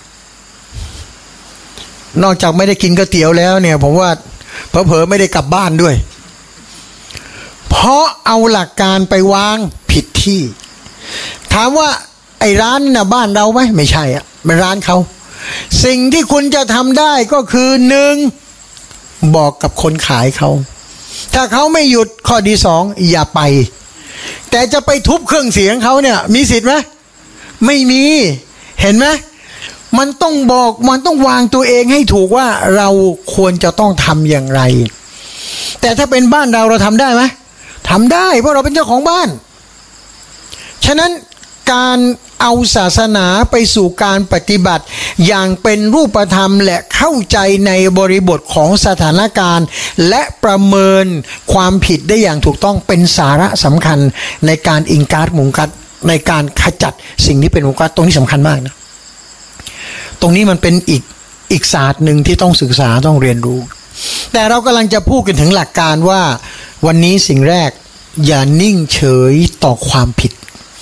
นอกจากไม่ได้กินก๋วยเตี๋ยวแล้วเนี่ยผมว่าเผลอๆไม่ได้กลับบ้านด้วยเพราะเอาหลักการไปวางผิดที่ถามว่าไอ้ร้านน่ะบ้านเราไหมไม่ใช่อ่ะเป็นร้านเขาสิ่งที่คุณจะทำได้ก็คือหนึ่งบอกกับคนขายเขาถ้าเขาไม่หยุดข้อที่สองอย่าไปแต่จะไปทุบเครื่องเสียงเขาเนี่ยมีสิทธิ์ไหมไม่มีเห็นไหมมันต้องบอกมันต้องวางตัวเองให้ถูกว่าเราควรจะต้องทำอย่างไรแต่ถ้าเป็นบ้านเราเราทำได้ไหมทำได้เพราะเราเป็นเจ้าของบ้านฉะนั้นการเอาศาสนาไปสู่การปฏิบัติอย่างเป็นรูปธรรมและเข้าใจในบริบทของสถานการณ์และประเมินความผิดได้อย่างถูกต้องเป็นสาระสำคัญในการอิงการ์มุงกัรในการขจัดสิ่งที่เป็นมุงกัรตรงนี้สำคัญมากนะตรงนี้มันเป็นอีกอีกศาสตร์หนึ่งที่ต้องศึกษาต้องเรียนรู้แต่เรากำลังจะพูดกันถึงหลักการว่าวันนี้สิ่งแรกอย่านิ่งเฉยต่อความผิด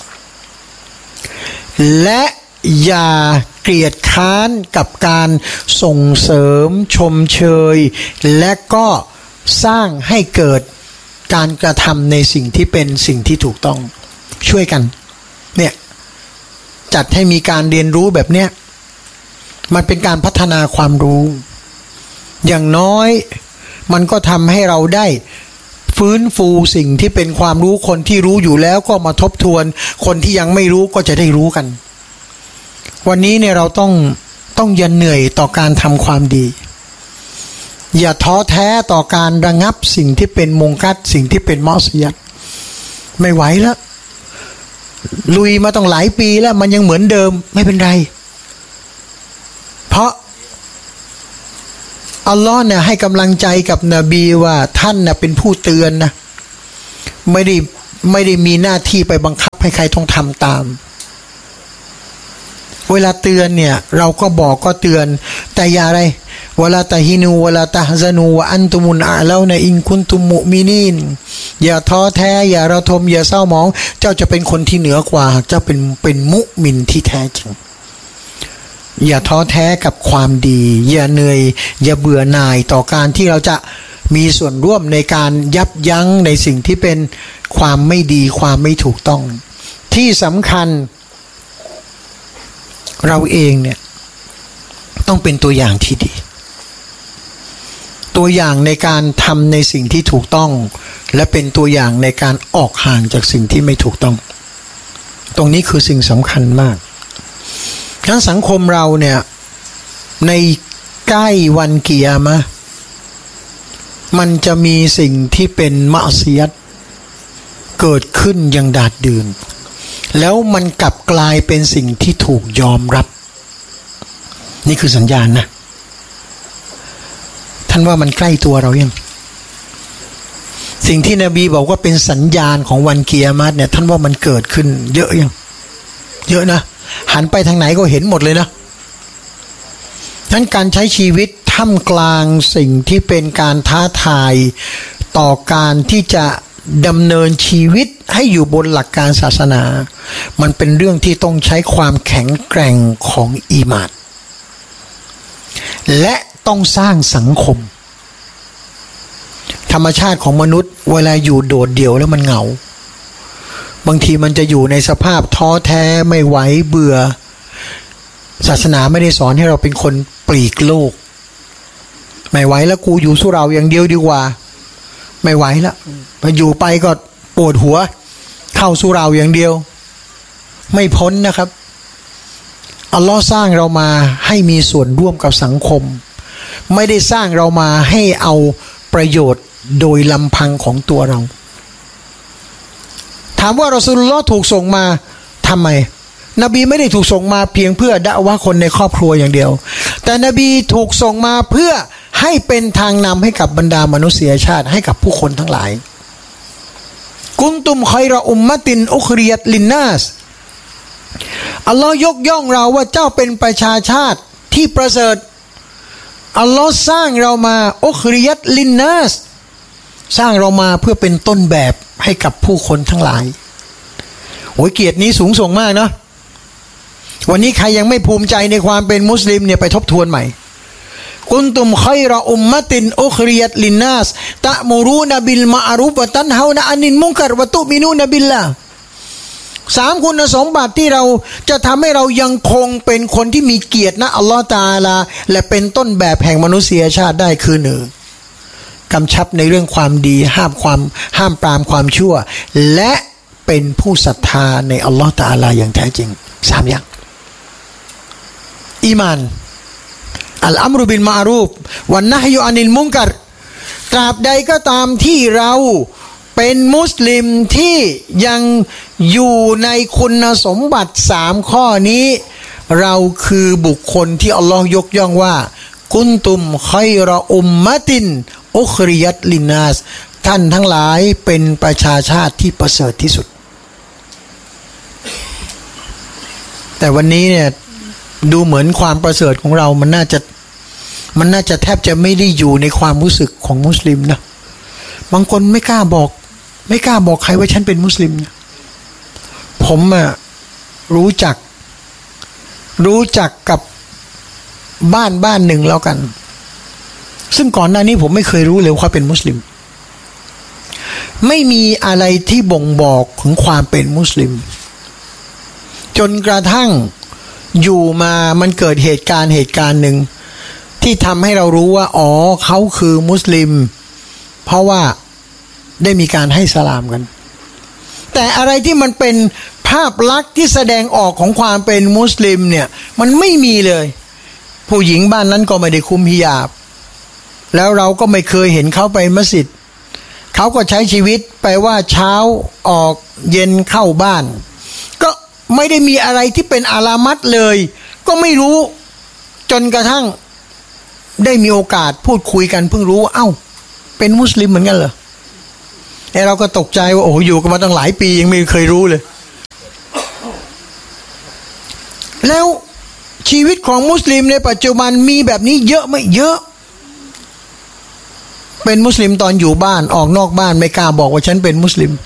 และอย่าเกลียดค้านกับการส่งเสริมชมเชยและก็สร้างให้เกิดการกระทำในสิ่งที่เป็นสิ่งที่ถูกต้องช่วยกันเนี่ยจัดให้มีการเรียนรู้แบบเนี้ยมันเป็นการพัฒนาความรู้อย่างน้อยมันก็ทำให้เราได้ฟื้นฟูสิ่งที่เป็นความรู้คนที่รู้อยู่แล้วก็มาทบทวนคนที่ยังไม่รู้ก็จะได้รู้กันวันนี้เนี่ยเราต้องต้องอย่าเหนื่อยต่อการทำความดีอย่าท้อแท้ต่อการระงับสิ่งที่เป็นมุงกัรสิ่งที่เป็นมอสยัดไม่ไหวแล้วลุยมาต้องหลายปีแล้วมันยังเหมือนเดิมไม่เป็นไรเพราะอัลลอฮ์เนี่ยให้กำลังใจกับนบีว่าท่านน่ะเป็นผู้เตือนนะไม่ได้ไม่ได้มีหน้าที่ไปบังคับให้ใครต้องทำตามเวลาเตือนเนี่ยเราก็บอกก็เตือนแต่อย่าอะไรวะลาตะฮินูวะลาตะฮซานูวะอันตุมุนอาลานะอินคุนตุมมุมินีนอย่าท้อแท้อย่าระทมอย่าเศร้าหมองเจ้าจะเป็นคนที่เหนือกว่าเจ้าเป็นเป็นมุมินที่แท้จริงอย่าท้อแท้กับความดีอย่าเหนื่อยอย่าเบื่อหน่ายต่อการที่เราจะมีส่วนร่วมในการยับยั้งในสิ่งที่เป็นความไม่ดีความไม่ถูกต้องที่สำคัญเราเองเนี่ยต้องเป็นตัวอย่างที่ดีตัวอย่างในการทำในสิ่งที่ถูกต้องและเป็นตัวอย่างในการออกห่างจากสิ่งที่ไม่ถูกต้องตรงนี้คือสิ่งสำคัญมากทั้งสังคมเราเนี่ยในใกล้วันกิยามะห์มันจะมีสิ่งที่เป็นมะซียะห์เกิดขึ้นอย่างดาดดื่นแล้วมันกลับกลายเป็นสิ่งที่ถูกยอมรับนี่คือสัญญาณนะท่านว่ามันใกล้ตัวเรายังสิ่งที่นบีบอกว่าเป็นสัญญาณของวันกิยามะห์เนี่ยท่านว่ามันเกิดขึ้นเยอะยังเยอะนะหันไปทางไหนก็เห็นหมดเลยนะนั้นการใช้ชีวิตท่ามกลางสิ่งที่เป็นการท้าทายต่อการที่จะดำเนินชีวิตให้อยู่บนหลักการศาสนามันเป็นเรื่องที่ต้องใช้ความแข็งแกร่งของอีหม่านและต้องสร้างสังคมธรรมชาติของมนุษย์เวลาอยู่โดดเดี่ยวแล้วมันเหงาบางทีมันจะอยู่ในสภาพท้อแท้ไม่ไหวเบื่อศาสนาไม่ได้สอนให้เราเป็นคนปลีกโลกไม่ไหวแล้วกูอยู่สู้เราอย่างเดียวดีกว่าไม่ไหวแล้วพออยู่ไปก็ปวดหัวเข้าสู้เราอย่างเดียวไม่พ้นนะครับอัลลอฮ์สร้างเรามาให้มีส่วนร่วมกับสังคมไม่ได้สร้างเรามาให้เอาประโยชน์โดยลำพังของตัวเราถามว่ารอซูลุลลอฮ์ถูกส่งมาทำไมนบีไม่ได้ถูกส่งมาเพียงเพื่อดะอวะห์คนในครอบครัวอย่างเดียวแต่นบีถูกส่งมาเพื่อให้เป็นทางนำให้กับบรรดามนุษยชาติให้กับผู้คนทั้งหลายกุนตุมคอยรออุมมะตินอุคริยัตลินนาสอัลลอฮ์ยกย่องเราว่าเจ้าเป็นประชาชาติที่ประเสริฐอัลลอฮ์สร้างเรามาอุคริยัตลินนาสสร้างเรามาเพื่อเป็นต้นแบบให้กับผู้คนทั้งหลายโอ้ยเกียรตินี้สูงส่งมากเนาะวันนี้ใครยังไม่ภูมิใจในความเป็นมุสลิมเนี่ยไปทบทวนใหม่กุนตุมคอยรออุมมะตินอุคริยัตลินนาสตะมูรูนบิลมะอารุฟวะตันฮาวนะอันนิลมุนกัรวะตุมินูนบิลลาห์สามคุณสมบัติที่เราจะทำให้เรายังคงเป็นคนที่มีเกียรตินะอัลลอฮฺตะอาลาและเป็นต้นแบบแห่งมนุษยชาติได้คือหนึ่งกำชับในเรื่องความดีห้ามความห้ามปรามความชั่วและเป็นผู้ศรัทธาในอัลลอฮฺตะอาลาอย่างแท้จริงสามอย่างอีมานอัลอัมรุบิลมาอารูฟวันนะฮยุอานิลมุนกัรตราบใดก็ตามที่เราเป็นมุสลิมที่ยังอยู่ในคุณสมบัติสามข้อนี้เราคือบุคคลที่อัลลอฮ์ยกย่องว่ากุนตุมคอยรออุมมะตินอุคริยัตลินนาสท่านทั้งหลายเป็นประชาชาติที่ประเสริฐที่สุดแต่วันนี้เนี่ยดูเหมือนความประเสริฐของเรามันน่าจะมันน่าจะแทบจะไม่ได้อยู่ในความรู้สึกของมุสลิมนะบางคนไม่กล้าบอกไม่กล้าบอกใครว่าฉันเป็นมุสลิมนะผมอะรู้จักรู้จักกับบ้านบ้านหนึ่งแล้วกันซึ่งก่อนหน้านี้ผมไม่เคยรู้เลยว่าเป็นมุสลิมไม่มีอะไรที่บ่งบอกถึงความเป็นมุสลิมจนกระทั่งอยู่มามันเกิดเหตุการณ์เหตุการณ์หนึ่งที่ทำให้เรารู้ว่าอ๋อเขาคือมุสลิมเพราะว่าได้มีการให้สลามกันแต่อะไรที่มันเป็นภาพลักษณ์ที่แสดงออกของความเป็นมุสลิมเนี่ยมันไม่มีเลยผู้หญิงบ้านนั้นก็ไม่ได้คุมฮิญาบแล้วเราก็ไม่เคยเห็นเขาไปมัสยิดเขาก็ใช้ชีวิตไปว่าเช้าออกเย็นเข้าบ้านไม่ได้มีอะไรที่เป็นอาลามัตเลยก็ไม่รู้จนกระทั่งได้มีโอกาสพูดคุยกันเพิ่งรู้ว่าเอ้าเป็นมุสลิมเหมือนกันเหรอไอ้เราก็ตกใจว่าโอ้โหอยู่กันมาตั้งหลายปียังไม่เคยรู้เลยแล้วชีวิตของมุสลิมในปัจจุบันมีแบบนี้เยอะไหมเยอะเป็นมุสลิมตอนอยู่บ้านออกนอกบ้านไม่กล้าบอกว่าฉันเป็นมุสลิม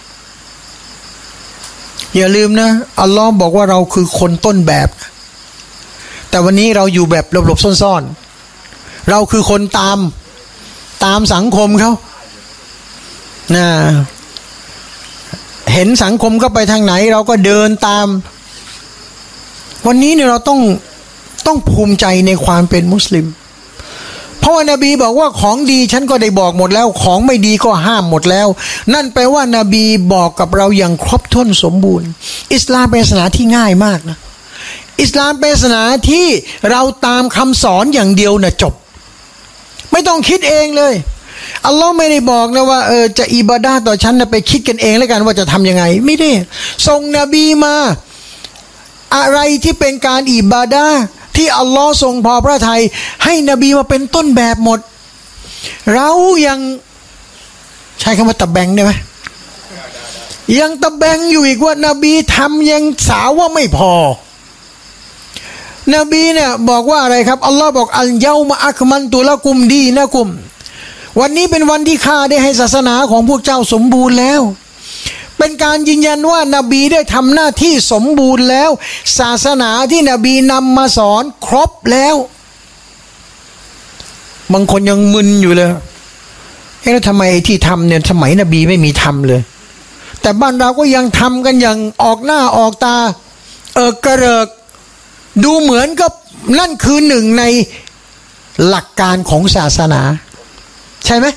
อย่าลืมนะอัลลอฮ์บอกว่าเราคือคนต้นแบบแต่วันนี้เราอยู่แบบหลบๆซ่อนๆเราคือคนตามตามสังคมเขานะเห็นสังคมก็ไปทางไหนเราก็เดินตามวันนี้เนี่ยเราต้องต้องภูมิใจในความเป็นมุสลิมเพราะว่านบีบอกว่าของดีฉันก็ได้บอกหมดแล้วของไม่ดีก็ห้ามหมดแล้วนั่นแปลว่านบีบอกกับเราอย่างครบถ้วนสมบูรณ์อิสลามเป็นศาสนาที่ง่ายมากนะอิสลามเป็นศาสนาที่เราตามคำสอนอย่างเดียวนะจบไม่ต้องคิดเองเลยอัลลอฮ์ไม่ได้บอกนะว่าเออจะอิบาดะห์ต่อฉันนะไปคิดกันเองแล้วกันว่าจะทำยังไงไม่ได้ส่งนบีมาอะไรที่เป็นการอิบาดะห์ที่อัลลอฮ์ทรงพอพระทัยให้นบีมาเป็นต้นแบบหมดเรายังใช้คำว่าตะแบงได้ไหมยังตะแบงอยู่อีกว่านบีทำยังสาวว่าไม่พอนบีเนี่ยบอกว่าอะไรครับอัลลอฮ์บอกอัลยามาอักมันตุละกุมดีนะกุมวันนี้เป็นวันที่ข้าได้ให้ศาสนาของพวกเจ้าสมบูรณ์แล้วเป็นการยืนยันว่านบีได้ทำหน้าที่สมบูรณ์แล้วศาสนาที่นบีนำมาสอนครบแล้วบางคนยังมึนอยู่เลยเอ๊ะแล้วทำไมที่ทำเนี่ยสมัยนบีไม่มีทำเลยแต่บ้านเราก็ยังทำกันอย่างออกหน้าออกตาเออกระเริกดูเหมือนกับนั่นคือหนึ่งในหลักการของศาสนาใช่ไหม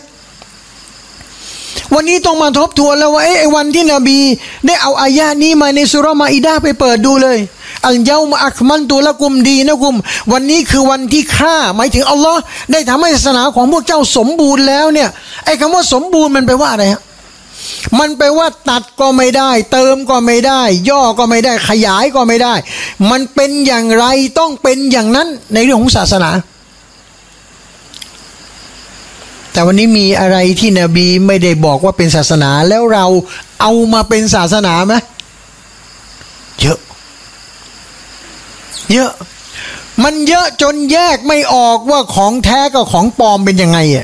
วันนี้ต้องมาทบทวนแล้วว่าไอ้วันที่นบีได้เอาอายะนี้มาในสุเราะห์มาอิดะห์ไปเปิดดูเลยอัลยามาอักมันตุละกุมดีนะกุมวันนี้คือวันที่ข้าหมายถึงอัลลอฮ์ได้ทำให้ศาสนาของพวกเจ้าสมบูรณ์แล้วเนี่ยไอ้คำว่าสมบูรณ์มันแปลว่าอะไรฮะมันแปลว่าตัดก็ไม่ได้เติมก็ไม่ได้ย่อก็ไม่ได้ขยายก็ไม่ได้มันเป็นอย่างไรต้องเป็นอย่างนั้นในเรื่องของศาสนาแต่วันนี้มีอะไรที่นบีไม่ได้บอกว่าเป็นศาสนาแล้วเราเอามาเป็นศาสนาไหมเยอะเยอะมันเยอะจนแยกไม่ออกว่าของแท้กับของปลอมเป็นยังไงอ่ะ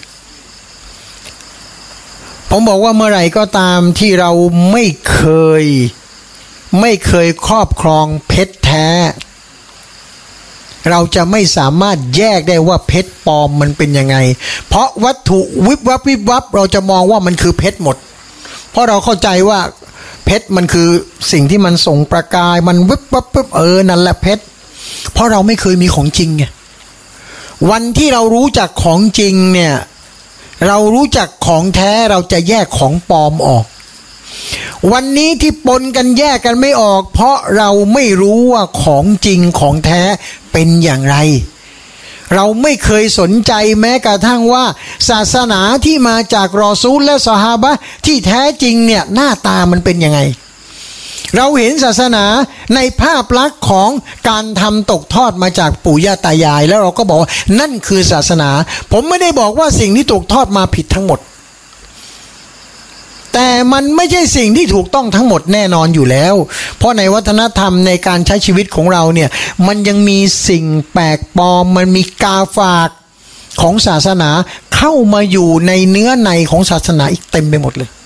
ผมบอกว่าเมื่อไหร่ก็ตามที่เราไม่เคยไม่เคยครอบครองเพชรแท้เราจะไม่สามารถแยกได้ว่าเพชรปลอมมันเป็นยังไงเพราะวัตถุวิบวับวิบวับเราจะมองว่ามันคือเพชรหมดเพราะเราเข้าใจว่าเพชรมันคือสิ่งที่มันส่งประกายมันวิบวับวิบเออนั่นแหละเพชรเพราะเราไม่เคยมีของจริงไงวันที่เรารู้จักของจริงเนี่ยเรารู้จักของแท้เราจะแยกของปลอมออกวันนี้ที่ปนกันแยกกันไม่ออกเพราะเราไม่รู้ว่าของจริงของแท้เป็นอย่างไรเราไม่เคยสนใจแม้กระทั่งว่าศาสนาที่มาจากรอซูลและซอฮาบะห์ที่แท้จริงเนี่ยหน้าตามันเป็นยังไงเราเห็นศาสนาในภาพลักษณ์ของการทำตกทอดมาจากปู่ย่าตายายแล้วเราก็บอกว่านั่นคือศาสนาผมไม่ได้บอกว่าสิ่งที่ตกทอดมาผิดทั้งหมดแต่มันไม่ใช่สิ่งที่ถูกต้องทั้งหมดแน่นอนอยู่แล้วเพราะในวัฒนธรรมในการใช้ชีวิตของเราเนี่ยมันยังมีสิ่งแปลกปลอมมันมีกาฝากของศาสนาเข้ามาอยู่ในเนื้อในของศาสนาอีกเต็มไปหมดเลย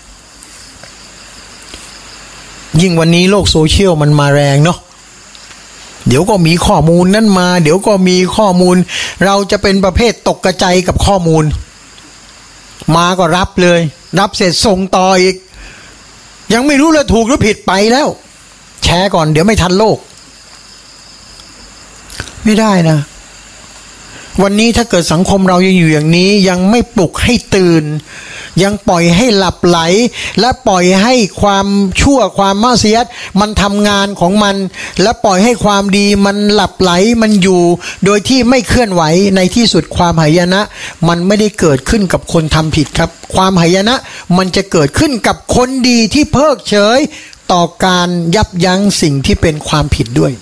ยิ่งวันนี้โลกโซเชียลมันมาแรงเนาะเดี๋ยวก็มีข้อมูลนั่นมาเดี๋ยวก็มีข้อมูลเราจะเป็นประเภทตกกระจายกับข้อมูลมาก็รับเลยรับเสร็จส่งต่ออีกยังไม่รู้เลยถูกหรือผิดไปแล้วแชร์ก่อนเดี๋ยวไม่ทันโลกไม่ได้นะวันนี้ถ้าเกิดสังคมเรายังอยู่อย่างนี้ยังไม่ปลุกให้ตื่นยังปล่อยให้หลับไหลและปล่อยให้ความชั่วความมะเสียดมันทำงานของมันและปล่อยให้ความดีมันหลับไหลมันอยู่โดยที่ไม่เคลื่อนไหวในที่สุดความหายนะมันไม่ได้เกิดขึ้นกับคนทำผิดครับความหายนะมันจะเกิดขึ้นกับคนดีที่เพิกเฉยต่อการยับยั้งสิ่งที่เป็นความผิดด้วย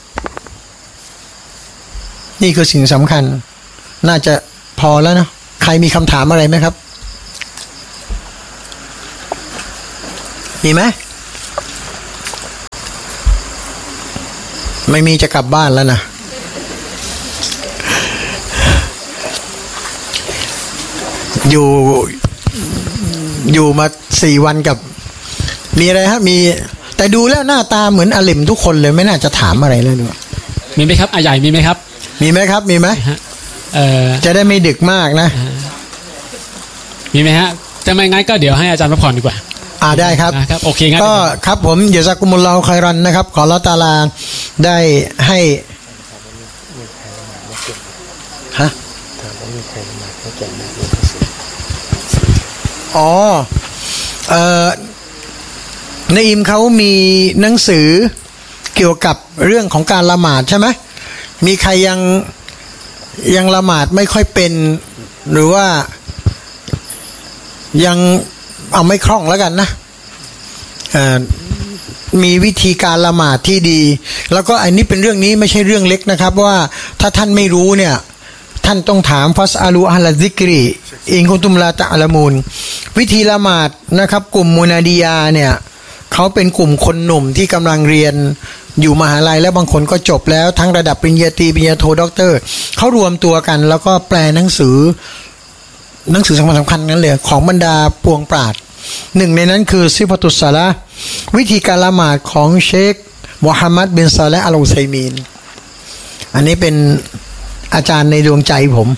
นี่คือสิ่งสำคัญน่าจะพอแล้วนะใครมีคำถามอะไรไหมครับมีไหมไม่มีจะกลับบ้านแล้วนะอยู่อยู่มาสี่วันกับมีอะไรครับมีแต่ดูแล้วหน้าตาเหมือนอาลิมทุกคนเลยไม่น่าจะถามอะไรเลยด้วยมีไหมครับอาใหญ่มีไหมครับมีไหมครับมีไหมเออจะได้ไม่ดึกมากนะมีไหมฮะจะไม่งั้นก็เดี๋ยวให้อาจารย์พักผ่อนดีกว่าอ่าได้ครับครับโอเคงั้นก็ครับผมยะซากุมุลลอฮุค็อยรอนนะครับขออัลเลาะห์ตะอาลาได้ให้ฮะอ๋อเอ่อในอิมเขามีหนังสือเกี่ยวกับเรื่องของการละหมาดใช่ไหมมีใครยังยังละหมาดไม่ค่อยเป็นหรือว่ายังเอาไม่คล่องแล้วกันนะมีวิธีการละหมาดที่ดีแล้วก็อันนี้เป็นเรื่องนี้ไม่ใช่เรื่องเล็กนะครับว่าถ้าท่านไม่รู้เนี่ยท่านต้องถามฟัสอาลูอัลซิกรีอินกุนตุมลาตะอะลามูนวิธีละหมาดนะครับกลุ่มมุนาดียาเนี่ยเขาเป็นกลุ่มคนหนุ่มที่กำลังเรียนอยู่มหาลัยแล้วบางคนก็จบแล้วทั้งระดับปริญญาตรีปริญญาโทด็อกเตอร์เขารวมตัวกันแล้วก็แปลหนังสือหนังสือสำคัญสำคัญนั้นเลยของบรรดาปวงปราชญ์หนึ่งในนั้นคือซิฟาตุสซาละห์วิธีการละหมาดของเชคมุฮัมมัดบินซาเลห์อัลอุซัยมีนอันนี้เป็นอาจารย์ในดวงใจผม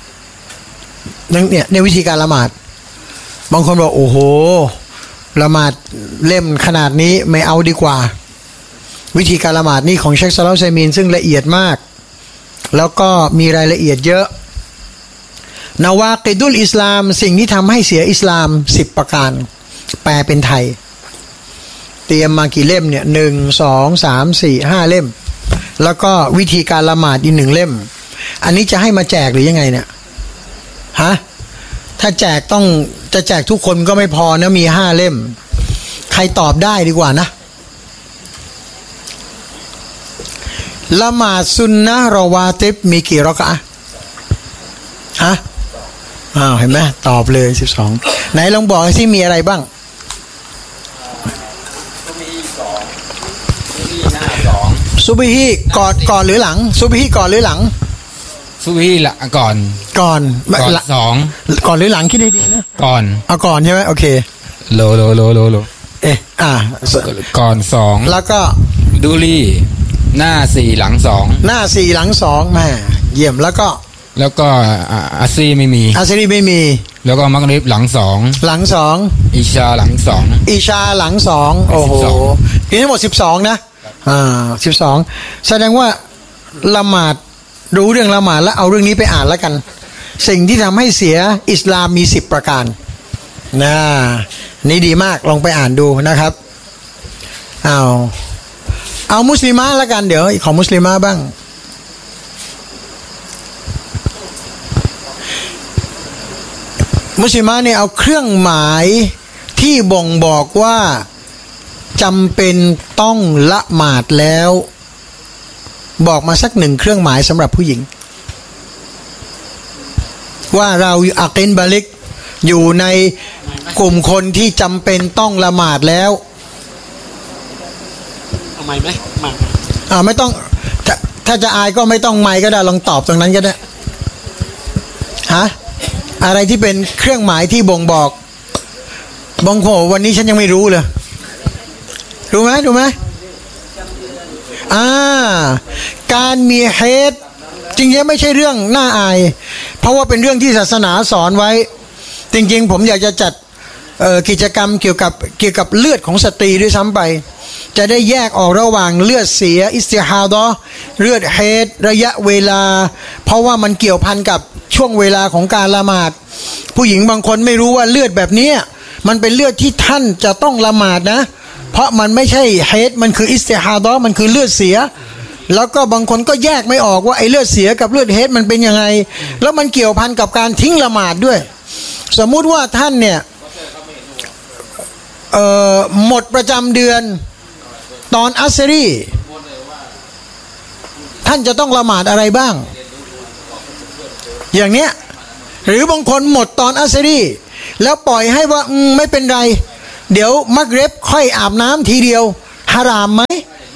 เนี่ยในวิธีการละหมาดบางคนบอกโอ้โหละหมาดเล่มขนาดนี้ไม่เอาดีกว่าวิธีการละหมาดนี่ของเชคซาเลห์อัลอุซัยมีนซึ่งละเอียดมากแล้วก็มีรายละเอียดเยอะนาวากิดุลอิสลามสิ่งที่ทำให้เสียอิสลามสิบประการแปลเป็นไทยเตรียมมากี่เล่มเนี่ยหนึ่งสองสามสี่ห้าเล่มแล้วก็วิธีการละหมาดอีกหนึ่งเล่มอันนี้จะให้มาแจกหรือยังไงเนี่ยฮะถ้าแจกต้องจะแจกทุกคนก็ไม่พอนะมีห้าเล่มใครตอบได้ดีกว่านะละหมาดซุนนะห์รอวาติบมีกี่รอกะอะห์ฮะอ้าวเห็นไหมตอบเลยสิบสองไหนลองบอกสิมีอะไรบ้างซุบฮีก่อนก่อนหรือหลังซุบฮีก่อนหรือหลังซุบฮีละก่อนก่อนก่อนสองก่อนหรือหลังคิดดีๆนะก่อนเอาก่อนใช่ไหมโอเคโลโลโลโลโลเอ๊ะอ่าก่อนสองแล้วก็ดูลี่หน้าสี่หลังสองหน้าสี่หลังสองแม่เยี่ยมแล้วก็แล้วก็อาซีไม่มีอาซีไม่มีแล้วก็มักริบหลังสองหลังสองอิชาหลังสองอิชาหลังสองโอ้โหมีทั้งหมดสิบสองนะอ่าสิบสองแสดงว่าละหมาดรู้เรื่องละหมาดแล้วเอาเรื่องนี้ไปอ่านแล้วกันสิ่งที่ทำให้เสียอิสลามมีสิบประการนะนี่ดีมากลองไปอ่านดูนะครับเอาเอามุสลิมะแล้วกันเดี๋ยวของมุสลิมะบ้างมุสลิมะเนี่ยเอาเครื่องหมายที่บ่งบอกว่าจำเป็นต้องละหมาดแล้วบอกมาสักหนึ่งเครื่องหมายสำหรับผู้หญิงว่าเราอักินบาลิกอยู่ในกลุ่มคนที่จำเป็นต้องละหมาดแล้วเอาไมค์ไหมมาอ่าไม่ต้องถ้าถ้าจะอายก็ไม่ต้องไมค์ก็ได้ลองตอบตรงนั้นก็ได้ฮะอะไรที่เป็นเครื่องหมายที่บ่งบอกบางคนวันนี้ฉันยังไม่รู้เลยรู้ไหมรู้ไหมอ่าการมีเฮดจริงๆไม่ใช่เรื่องน่าอายเพราะว่าเป็นเรื่องที่ศาสนาสอนไว้จริงๆผมอยากจะจัดกิจกรรมเกี่ยวกับเกี่ยวกับเลือดของสตรีด้วยซ้ำไปจะได้แยกออกระหว่างเลือดเสียอิสติฮาดะห์เลือดเฮดระยะเวลาเพราะว่ามันเกี่ยวพันกับช่วงเวลาของการละหมาดผู้หญิงบางคนไม่รู้ว่าเลือดแบบนี้มันเป็นเลือดที่ท่านจะต้องละหมาดนะเพราะมันไม่ใช่เฮดมันคืออิสติฮาดะห์มันคือเลือดเสียแล้วก็บางคนก็แยกไม่ออกว่าไอ้เลือดเสียกับเลือดเฮดมันเป็นยังไงแล้วมันเกี่ยวพันกับการทิ้งละหมาดด้วยสมมุติว่าท่านเนี่ยเอ่อหมดประจำเดือนตอนอัสรีท่านจะต้องละหมาดอะไรบ้างอย่างเนี้ยหรือบางคนหมดตอนอัสรีแล้วปล่อยให้ว่าไม่เป็นไรเดี๋ยวมักเร็บค่อยอาบน้ำทีเดียวฮารามไหม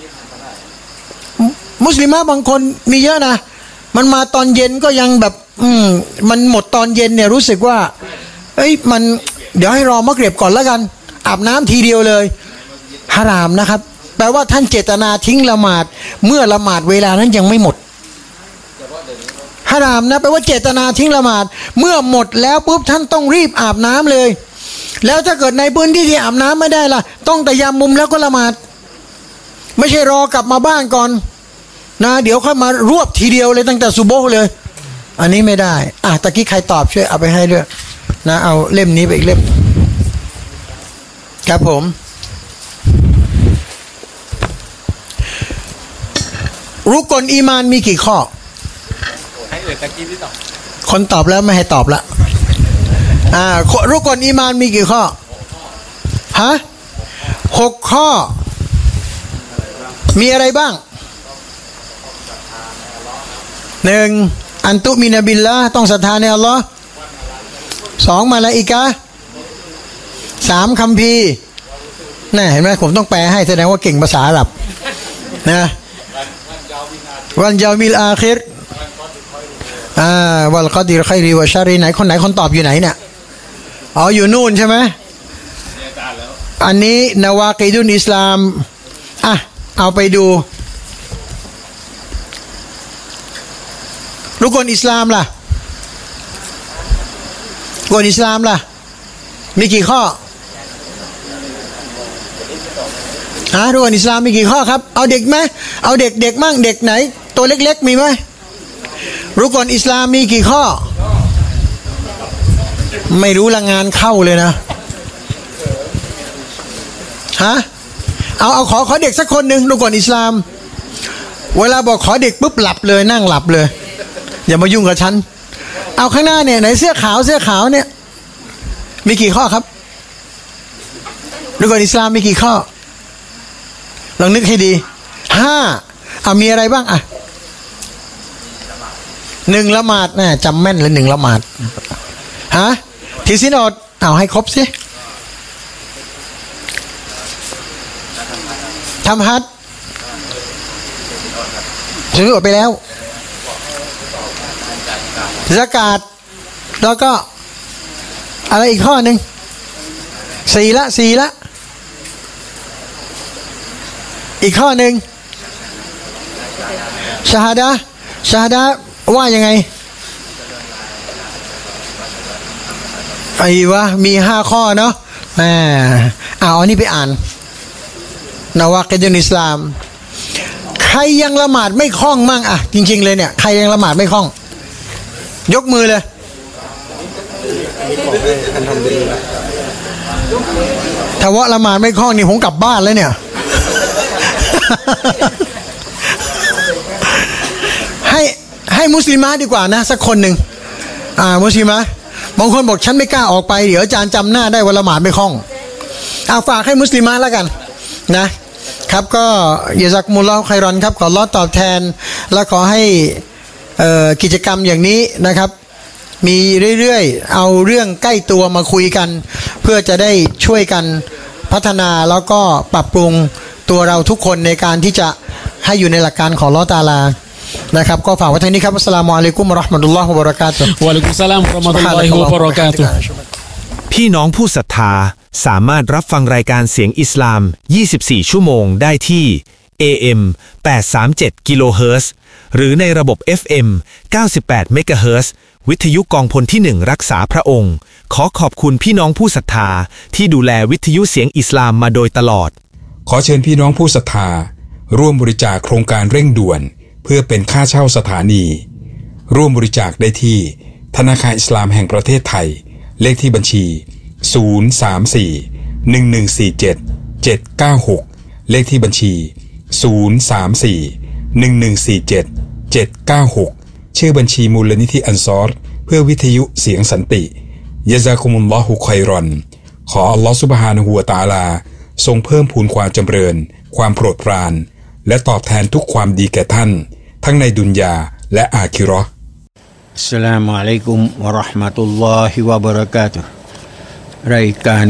มุสลิมะบางคนมีเยอะนะมันมาตอนเย็นก็ยังแบบอืมมันหมดตอนเย็นเนี่ยรู้สึกว่าเอ้ยมันเดี๋ยวให้รอมักเร็บก่อนแล้วกันอาบน้ำทีเดียวเลยฮารามนะครับแปลว่าท่านเจตนาทิ้งละหมาดเมื่อละหมาดเวลานั้นยังไม่หมดฮารามนะแปลว่าเจตนาทิ้งละหมาดเมื่อหมดแล้วปุ๊บท่านต้องรีบอาบน้ำเลยแล้วถ้าเกิดในพื้นที่ที่อาบน้ำไม่ได้ล่ะต้องแต่ยามมุมแล้วก็ละหมาดไม่ใช่รอกลับมาบ้านก่อนนะเดี๋ยวค่อยมารวบทีเดียวเลยตั้งแต่ซุโบฮ์เลยอันนี้ไม่ได้อ่ะตะกี้ใครตอบช่วยเอาไปให้ด้วยนะเอาเล่มนี้ไปอีกเล่มครับผมรุกลอีมานมีกี่ข้อให้เอ่ยตะกี้ที่ตอบคนตอบแล้วไม่ให้ตอบละอ่ารุกลอีมานมีกี่ข้อฮะหกข้อมีอะไรบ้างหนึ่งอันตุมินาบิลละต้องศรัทธาในอัลลอฮ์สองมาลาอิกะห์สามคัมภีร์น่ะเห็นไหมผมต้องแปลให้แสดงว่าเก่งภาษาอาหรับนะวันยามิลอาคิรอ่าวัลกอดิรไครีวะชารีไหนคนไหนคนตอบอยู่ไหนเนี่ยอ๋ออยู่นู่นใช่ไหมอันนี้นาวากิดุนอิสลามอ่ะเอาไปดูรุกลอิสลามล่ะรุกลอิสลามล่ะมีกี่ข้อฮะรุกลอิสลามมีกี่ข้อครับเอาเด็กไหมเอาเด็กเด็กมั่งเด็กไหนตัวเล็กๆมีไหมรุกลอิสลามมีกี่ข้อไม่รู้ละงานเข้าเลยนะฮะเอาเอาขอขอเด็กสักคนหนึ่งรุกลอิสลามเวลาบอกขอเด็กปุ๊บหลับเลยนั่งหลับเลยอย่ามายุ่งกับฉันเอาข้างหน้าเนี่ยไหนเสื้อขาวเสื้อขาวเนี่ยมีกี่ข้อครับรุกลอิสลามมีกี่ข้อลองนึกให้ดีห้าเอามีอะไรบ้างอ่ะหนึ่งละหมาดน่ะจำแม่นเลยหนึ่งละหมาดฮะถือศีลอดเอาให้ครบสิทำฮัจญ์ถืออดไปแล้วซะกาตแล้วก็อะไรอีกข้อหนึ่งสี่ละสี่ละอีกข้อหนึ่งชาฮาดะห์ชาฮาดะห์ว่ายังไงไอ้วะมีห้าข้อเนาะอ่าเอาอันนี้ไปอ่านนาวากิดุนอิสลามใครยังละหมาดไม่คล่องมั่งอ่ะจริงๆเลยเนี่ยใครยังละหมาดไม่คล่องยกมือเลยถ้าว่าละหมาดไม่คล่องนี่ผมกลับบ้านแล้วเนี่ยให้ให้มุสลิมะดีกว่านะสักคนหนึ่งอ่ามุสลิมะบางคนบอกฉันไม่กล้าออกไปเดี๋ยวอาจารย์จำหน้าได้ว่าละหมาดไม่คล่องเอาฝากให้มุสลิมะแล้วกันนะครับก็ยะซักมุลลอฮุค็อยรอนครับขออัลเลาะห์ตอบแทนและขอให้กิจกรรมอย่างนี้นะครับมีเรื่อยๆเอาเรื่องใกล้ตัวมาคุยกันเพื่อจะได้ช่วยกันพัฒนาแล้วก็ปรับปรุงตัวเราทุกคนในการที่จะให้อยู่ในหลักการของอัลเลาะห์ตะอาลานะครับก็ฝากไว้เท่านี้ครับอัสสลามุอะลัยกุมวะเราะห์มะตุลลอฮิวะบะเราะกาตุฮ์วะอะลัยกุมสสลามวะเราะห์มะตุลลอฮิวะบะเราะกาตุฮ์พี่น้องผู้ศรัทธาสามารถรับฟังรายการเสียงอิสลามยี่สิบสี่ชั่วโมงได้ที่ เอ เอ็ม แปดสามเจ็ด กิโลเฮิรตซ์หรือในระบบ เอฟ เอ็ม เก้าสิบแปด เมกะเฮิรตซ์วิทยุกองพลที่หนึ่งรักษาพระองค์ขอขอบคุณพี่น้องผู้ศรัทธาที่ดูแลวิทยุเสียงอิสลามมาโดยตลอดขอเชิญพี่น้องผู้ศรัทธาร่วมบริจาคโครงการเร่งด่วนเพื่อเป็นค่าเช่าสถานีร่วมบริจาคได้ที่ธนาคารอิสลามแห่งประเทศไทยเลขที่บัญชีศูนย์ สาม สี่ หนึ่ง หนึ่ง สี่ เจ็ด เจ็ด เก้า หกเลขที่บัญชีศูนย์ สาม สี่ หนึ่ง หนึ่ง สี่ เจ็ด เจ็ด เก้า หกชื่อบัญชีมูลนิธิอันซอรเพื่อวิทยุเสียงสันติยะซากุมุลลอฮุค็อยรอนขออัลลอฮฺซุบฮานะฮูวะตะอาลาทรงเพิ่มพูนความจำเริญความโปรดปรานและตอบแทนทุกความดีแก่ท่านทั้งในดุนยาและอาคิเราะห์อัสสลามุอะลัยกุมวะเราะห์มะตุลลอฮิวะบะเราะกาตุฮ์รายการ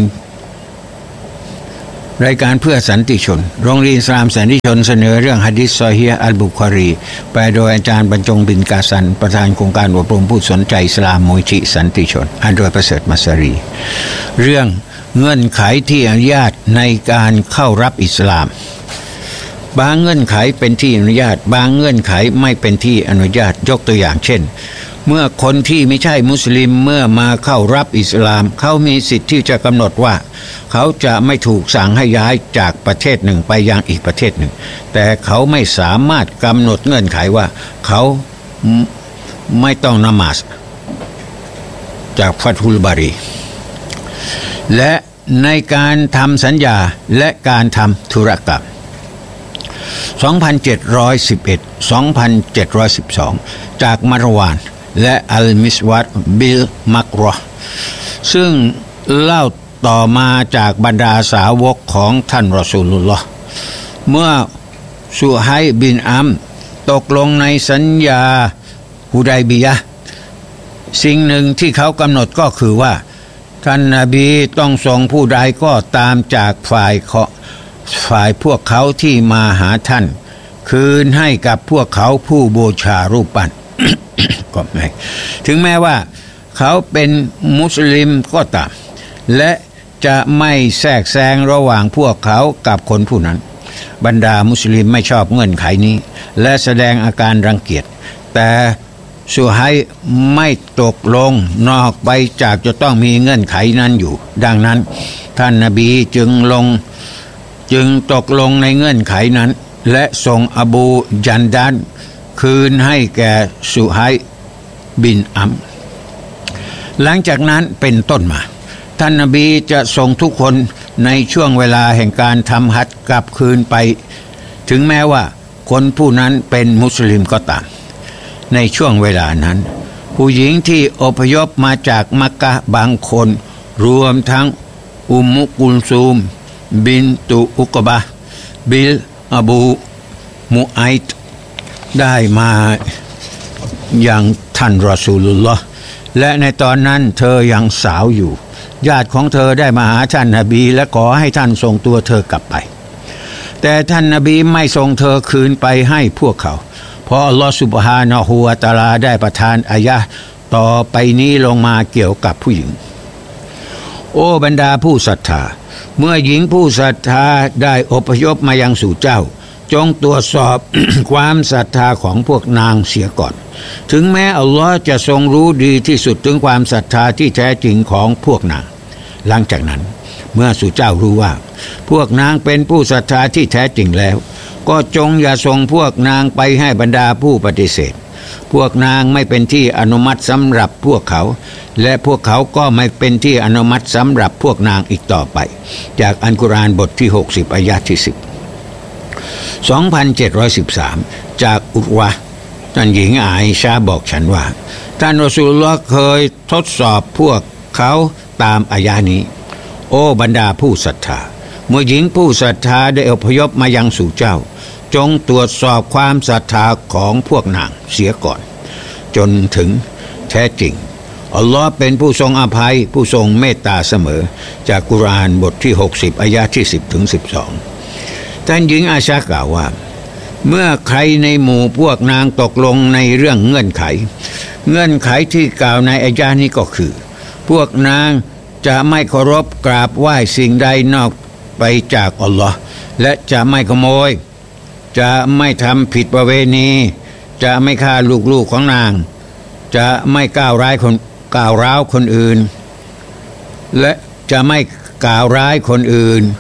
รายการเพื่อสันติชนโรงเรียนอิสลามสันติชนเสนอเรื่องหะดีษซอฮีฮ์อัลบุคอรีแปลโดยอาจารย์บรรจงบินกาซันประธานโครงการอบรมผู้สนใจอิสลามมูลนิธิสันติชนอันโดยประเสริฐมัสรีเรื่องเงื่อนไขที่อนุญาตในการเข้ารับอิสลามบางเงื่อนไขเป็นที่อนุญาตบางเงื่อนไขไม่เป็นที่อนุญาตยกตัวอย่างเช่นเมื่อคนที่ไม่ใช่มุสลิมเมื่อมาเข้ารับอิสลามเขามีสิทธิ์ที่จะกำหนดว่าเขาจะไม่ถูกสั่งให้ย้ายจากประเทศหนึ่งไปยังอีกประเทศหนึ่งแต่เขาไม่สามารถกำหนดเงื่อนไขว่าเขาไม่ต้องนมาซจากฟัตฮุลบารีและในการทำสัญญาและการทำธุรกรรมสองพันเจ็ดร้อยสิบเอ็ด สองพันเจ็ดร้อยสิบสอง จากมารวานและอัลมิสวัตบิลมักรอซึ่งเล่าต่อมาจากบรรดาสาวกของท่านรอซูลุลลอฮ์เมื่อซุไฮบินอัมตกลงในสัญญาฮุดัยบียะห์สิ่งหนึ่งที่เขากำหนดก็คือว่าท่านนบีต้องส่งผู้ใดก็ตามจากฝ่ายเขาฝ่ายพวกเขาที่มาหาท่านคืนให้กับพวกเขาผู้บูชารูปปั้น ก็ไม่ถึงแม้ว่าเขาเป็นมุสลิมก็ตามและจะไม่แทรกแซงระหว่างพวกเขากับคนผู้นั้นบรรดามุสลิมไม่ชอบเงื่อนไขนี้และแสดงอาการรังเกียจแต่ซุไฮไม่ตกลงนอกไปจากจะต้องมีเงื่อนไขนั้นอยู่ดังนั้นท่านนบีจึงลงจึงตกลงในเงื่อนไขนั้นและส่งอบูจันดานคืนให้แก่ซุไฮบินอัมหลังจากนั้นเป็นต้นมาท่านนบีจะส่งทุกคนในช่วงเวลาแห่งการทำฮัจญ์กลับคืนไปถึงแม้ว่าคนผู้นั้นเป็นมุสลิมก็ตามในช่วงเวลานั้นผู้หญิงที่อพยพมาจากมักกะฮ์บางคนรวมทั้งอุมมุกุลซูมบินตุอุกบะห์บิลอบูมุอัยต์ได้มาอย่างท่านรอซูลุลลอฮ์และในตอนนั้นเธอยังสาวอยู่ญาติของเธอได้มาหาท่านนบีและขอให้ท่านส่งตัวเธอกลับไปแต่ท่านนบีไม่ส่งเธอคืนไปให้พวกเขาเพราะอัลลอฮฺซุบฮานะฮูวะตะอาลาได้ประทานอายะห์ต่อไปนี้ลงมาเกี่ยวกับผู้หญิงโอ้บรรดาผู้ศรัทธาเมื่อหญิงผู้ศรัทธาได้อพยพมายังสู่เจ้าจงตรวจสอบ ความศรัทธาของพวกนางเสียก่อนถึงแม้อัลลอฮ์จะทรงรู้ดีที่สุดถึงความศรัทธาที่แท้จริงของพวกนางหลังจากนั้นเมื่อสู่เจ้ารู้ว่าพวกนางเป็นผู้ศรัทธาที่แท้จริงแล้วก็จงอย่าส่งพวกนางไปให้บรรดาผู้ปฏิเสธพวกนางไม่เป็นที่อนุมัติสำหรับพวกเขาและพวกเขาก็ไม่เป็นที่อนุมัติสำหรับพวกนางอีกต่อไปจากอัลกุรอานบทที่หกสิบอายะห์ที่สิบ สองพันเจ็ดร้อยสิบสาม จากอุรวะห์ท่านหญิงอาอิชาบอกฉันว่าท่านรอซูลุลลอฮ์เคยทดสอบพวกเขาตามอายะห์นี้โอ้บรรดาผู้ศรัทธาเมื่อหญิงผู้ศรัทธาได้อพยพมายังสู่เจ้าจงตรวจสอบความศรัทธาของพวกนางเสียก่อนจนถึงแท้จริงอัลลอฮ์เป็นผู้ทรงอภัยผู้ทรงเมตตาเสมอจากกุรอานบทที่หกสิบอายะห์ที่สิบถึงสิบสองท่านหญิงอาชากล่าวว่าเมื่อใครในหมู่พวกนางตกลงในเรื่องเงื่อนไขเงื่อนไขที่กล่าวในอายะห์นี้ก็คือพวกนางจะไม่เคารพกราบไหว้สิ่งใดนอกไปจากอัลลอฮ์และจะไม่ขโมยจะไม่ทำผิดประเวณีจะไม่ฆ่าลูกๆของนางจะไม่ก้าวร้ายคนก้าวร้าวคนอื่นและจะไม่กล่าวร้ายคนอื่น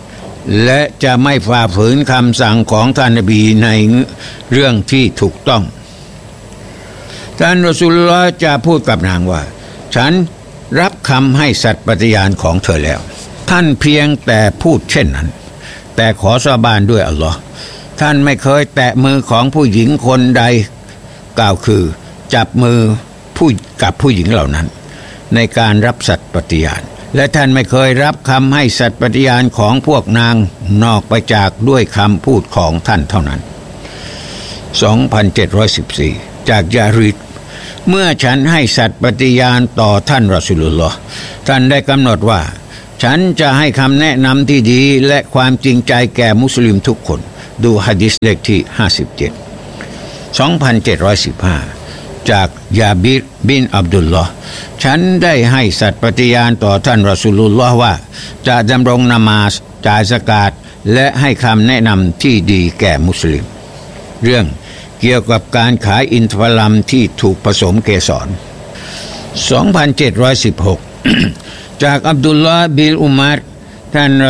และจะไม่ฝ่าฝืนคำสั่งของท่านนบีในเรื่องที่ถูกต้องท่านรอซูลุลลอฮ์จะพูดกับนางว่าฉันรับคำให้สัตย์ปฏิญาณของเธอแล้วท่านเพียงแต่พูดเช่นนั้นแต่ขอสาบานด้วยอัลลอฮ์ท่านไม่เคยแตะมือของผู้หญิงคนใดกล่าวคือจับมือผู้กับผู้หญิงเหล่านั้นในการรับสัตย์ปฏิญาณและท่านไม่เคยรับคำให้สัตย์ปฏิญาณของพวกนางนอกไปจากด้วยคำพูดของท่านเท่านั้น สองพันเจ็ดร้อยสิบสี่ จากยาริดเมื่อฉันให้สัตย์ปฏิญาณต่อท่านรอซูลุลลอฮ์ท่านได้กำหนดว่าฉันจะให้คำแนะนำที่ดีและความจริงใจแก่มุสลิมทุกคนดูหะดีษเลขที่ห้าสิบเจ็ด สองพันเจ็ดร้อยสิบห้า จากยาบิรบินอับดุลลอฮ์ฉันได้ให้สัตย์ปฏิญาณต่อท่านรอซูลุลลอฮ์ว่าจะดำรงนามาสจ่ายซะกาตและให้คำแนะนำที่ดีแก่มุสลิมเรื่องเกี่ยวกับการขายอินทผลัมที่ถูกผสมเกสร สองพันเจ็ดร้อยสิบหก จากอับดุลลอฮ์บินอุมัรท่าน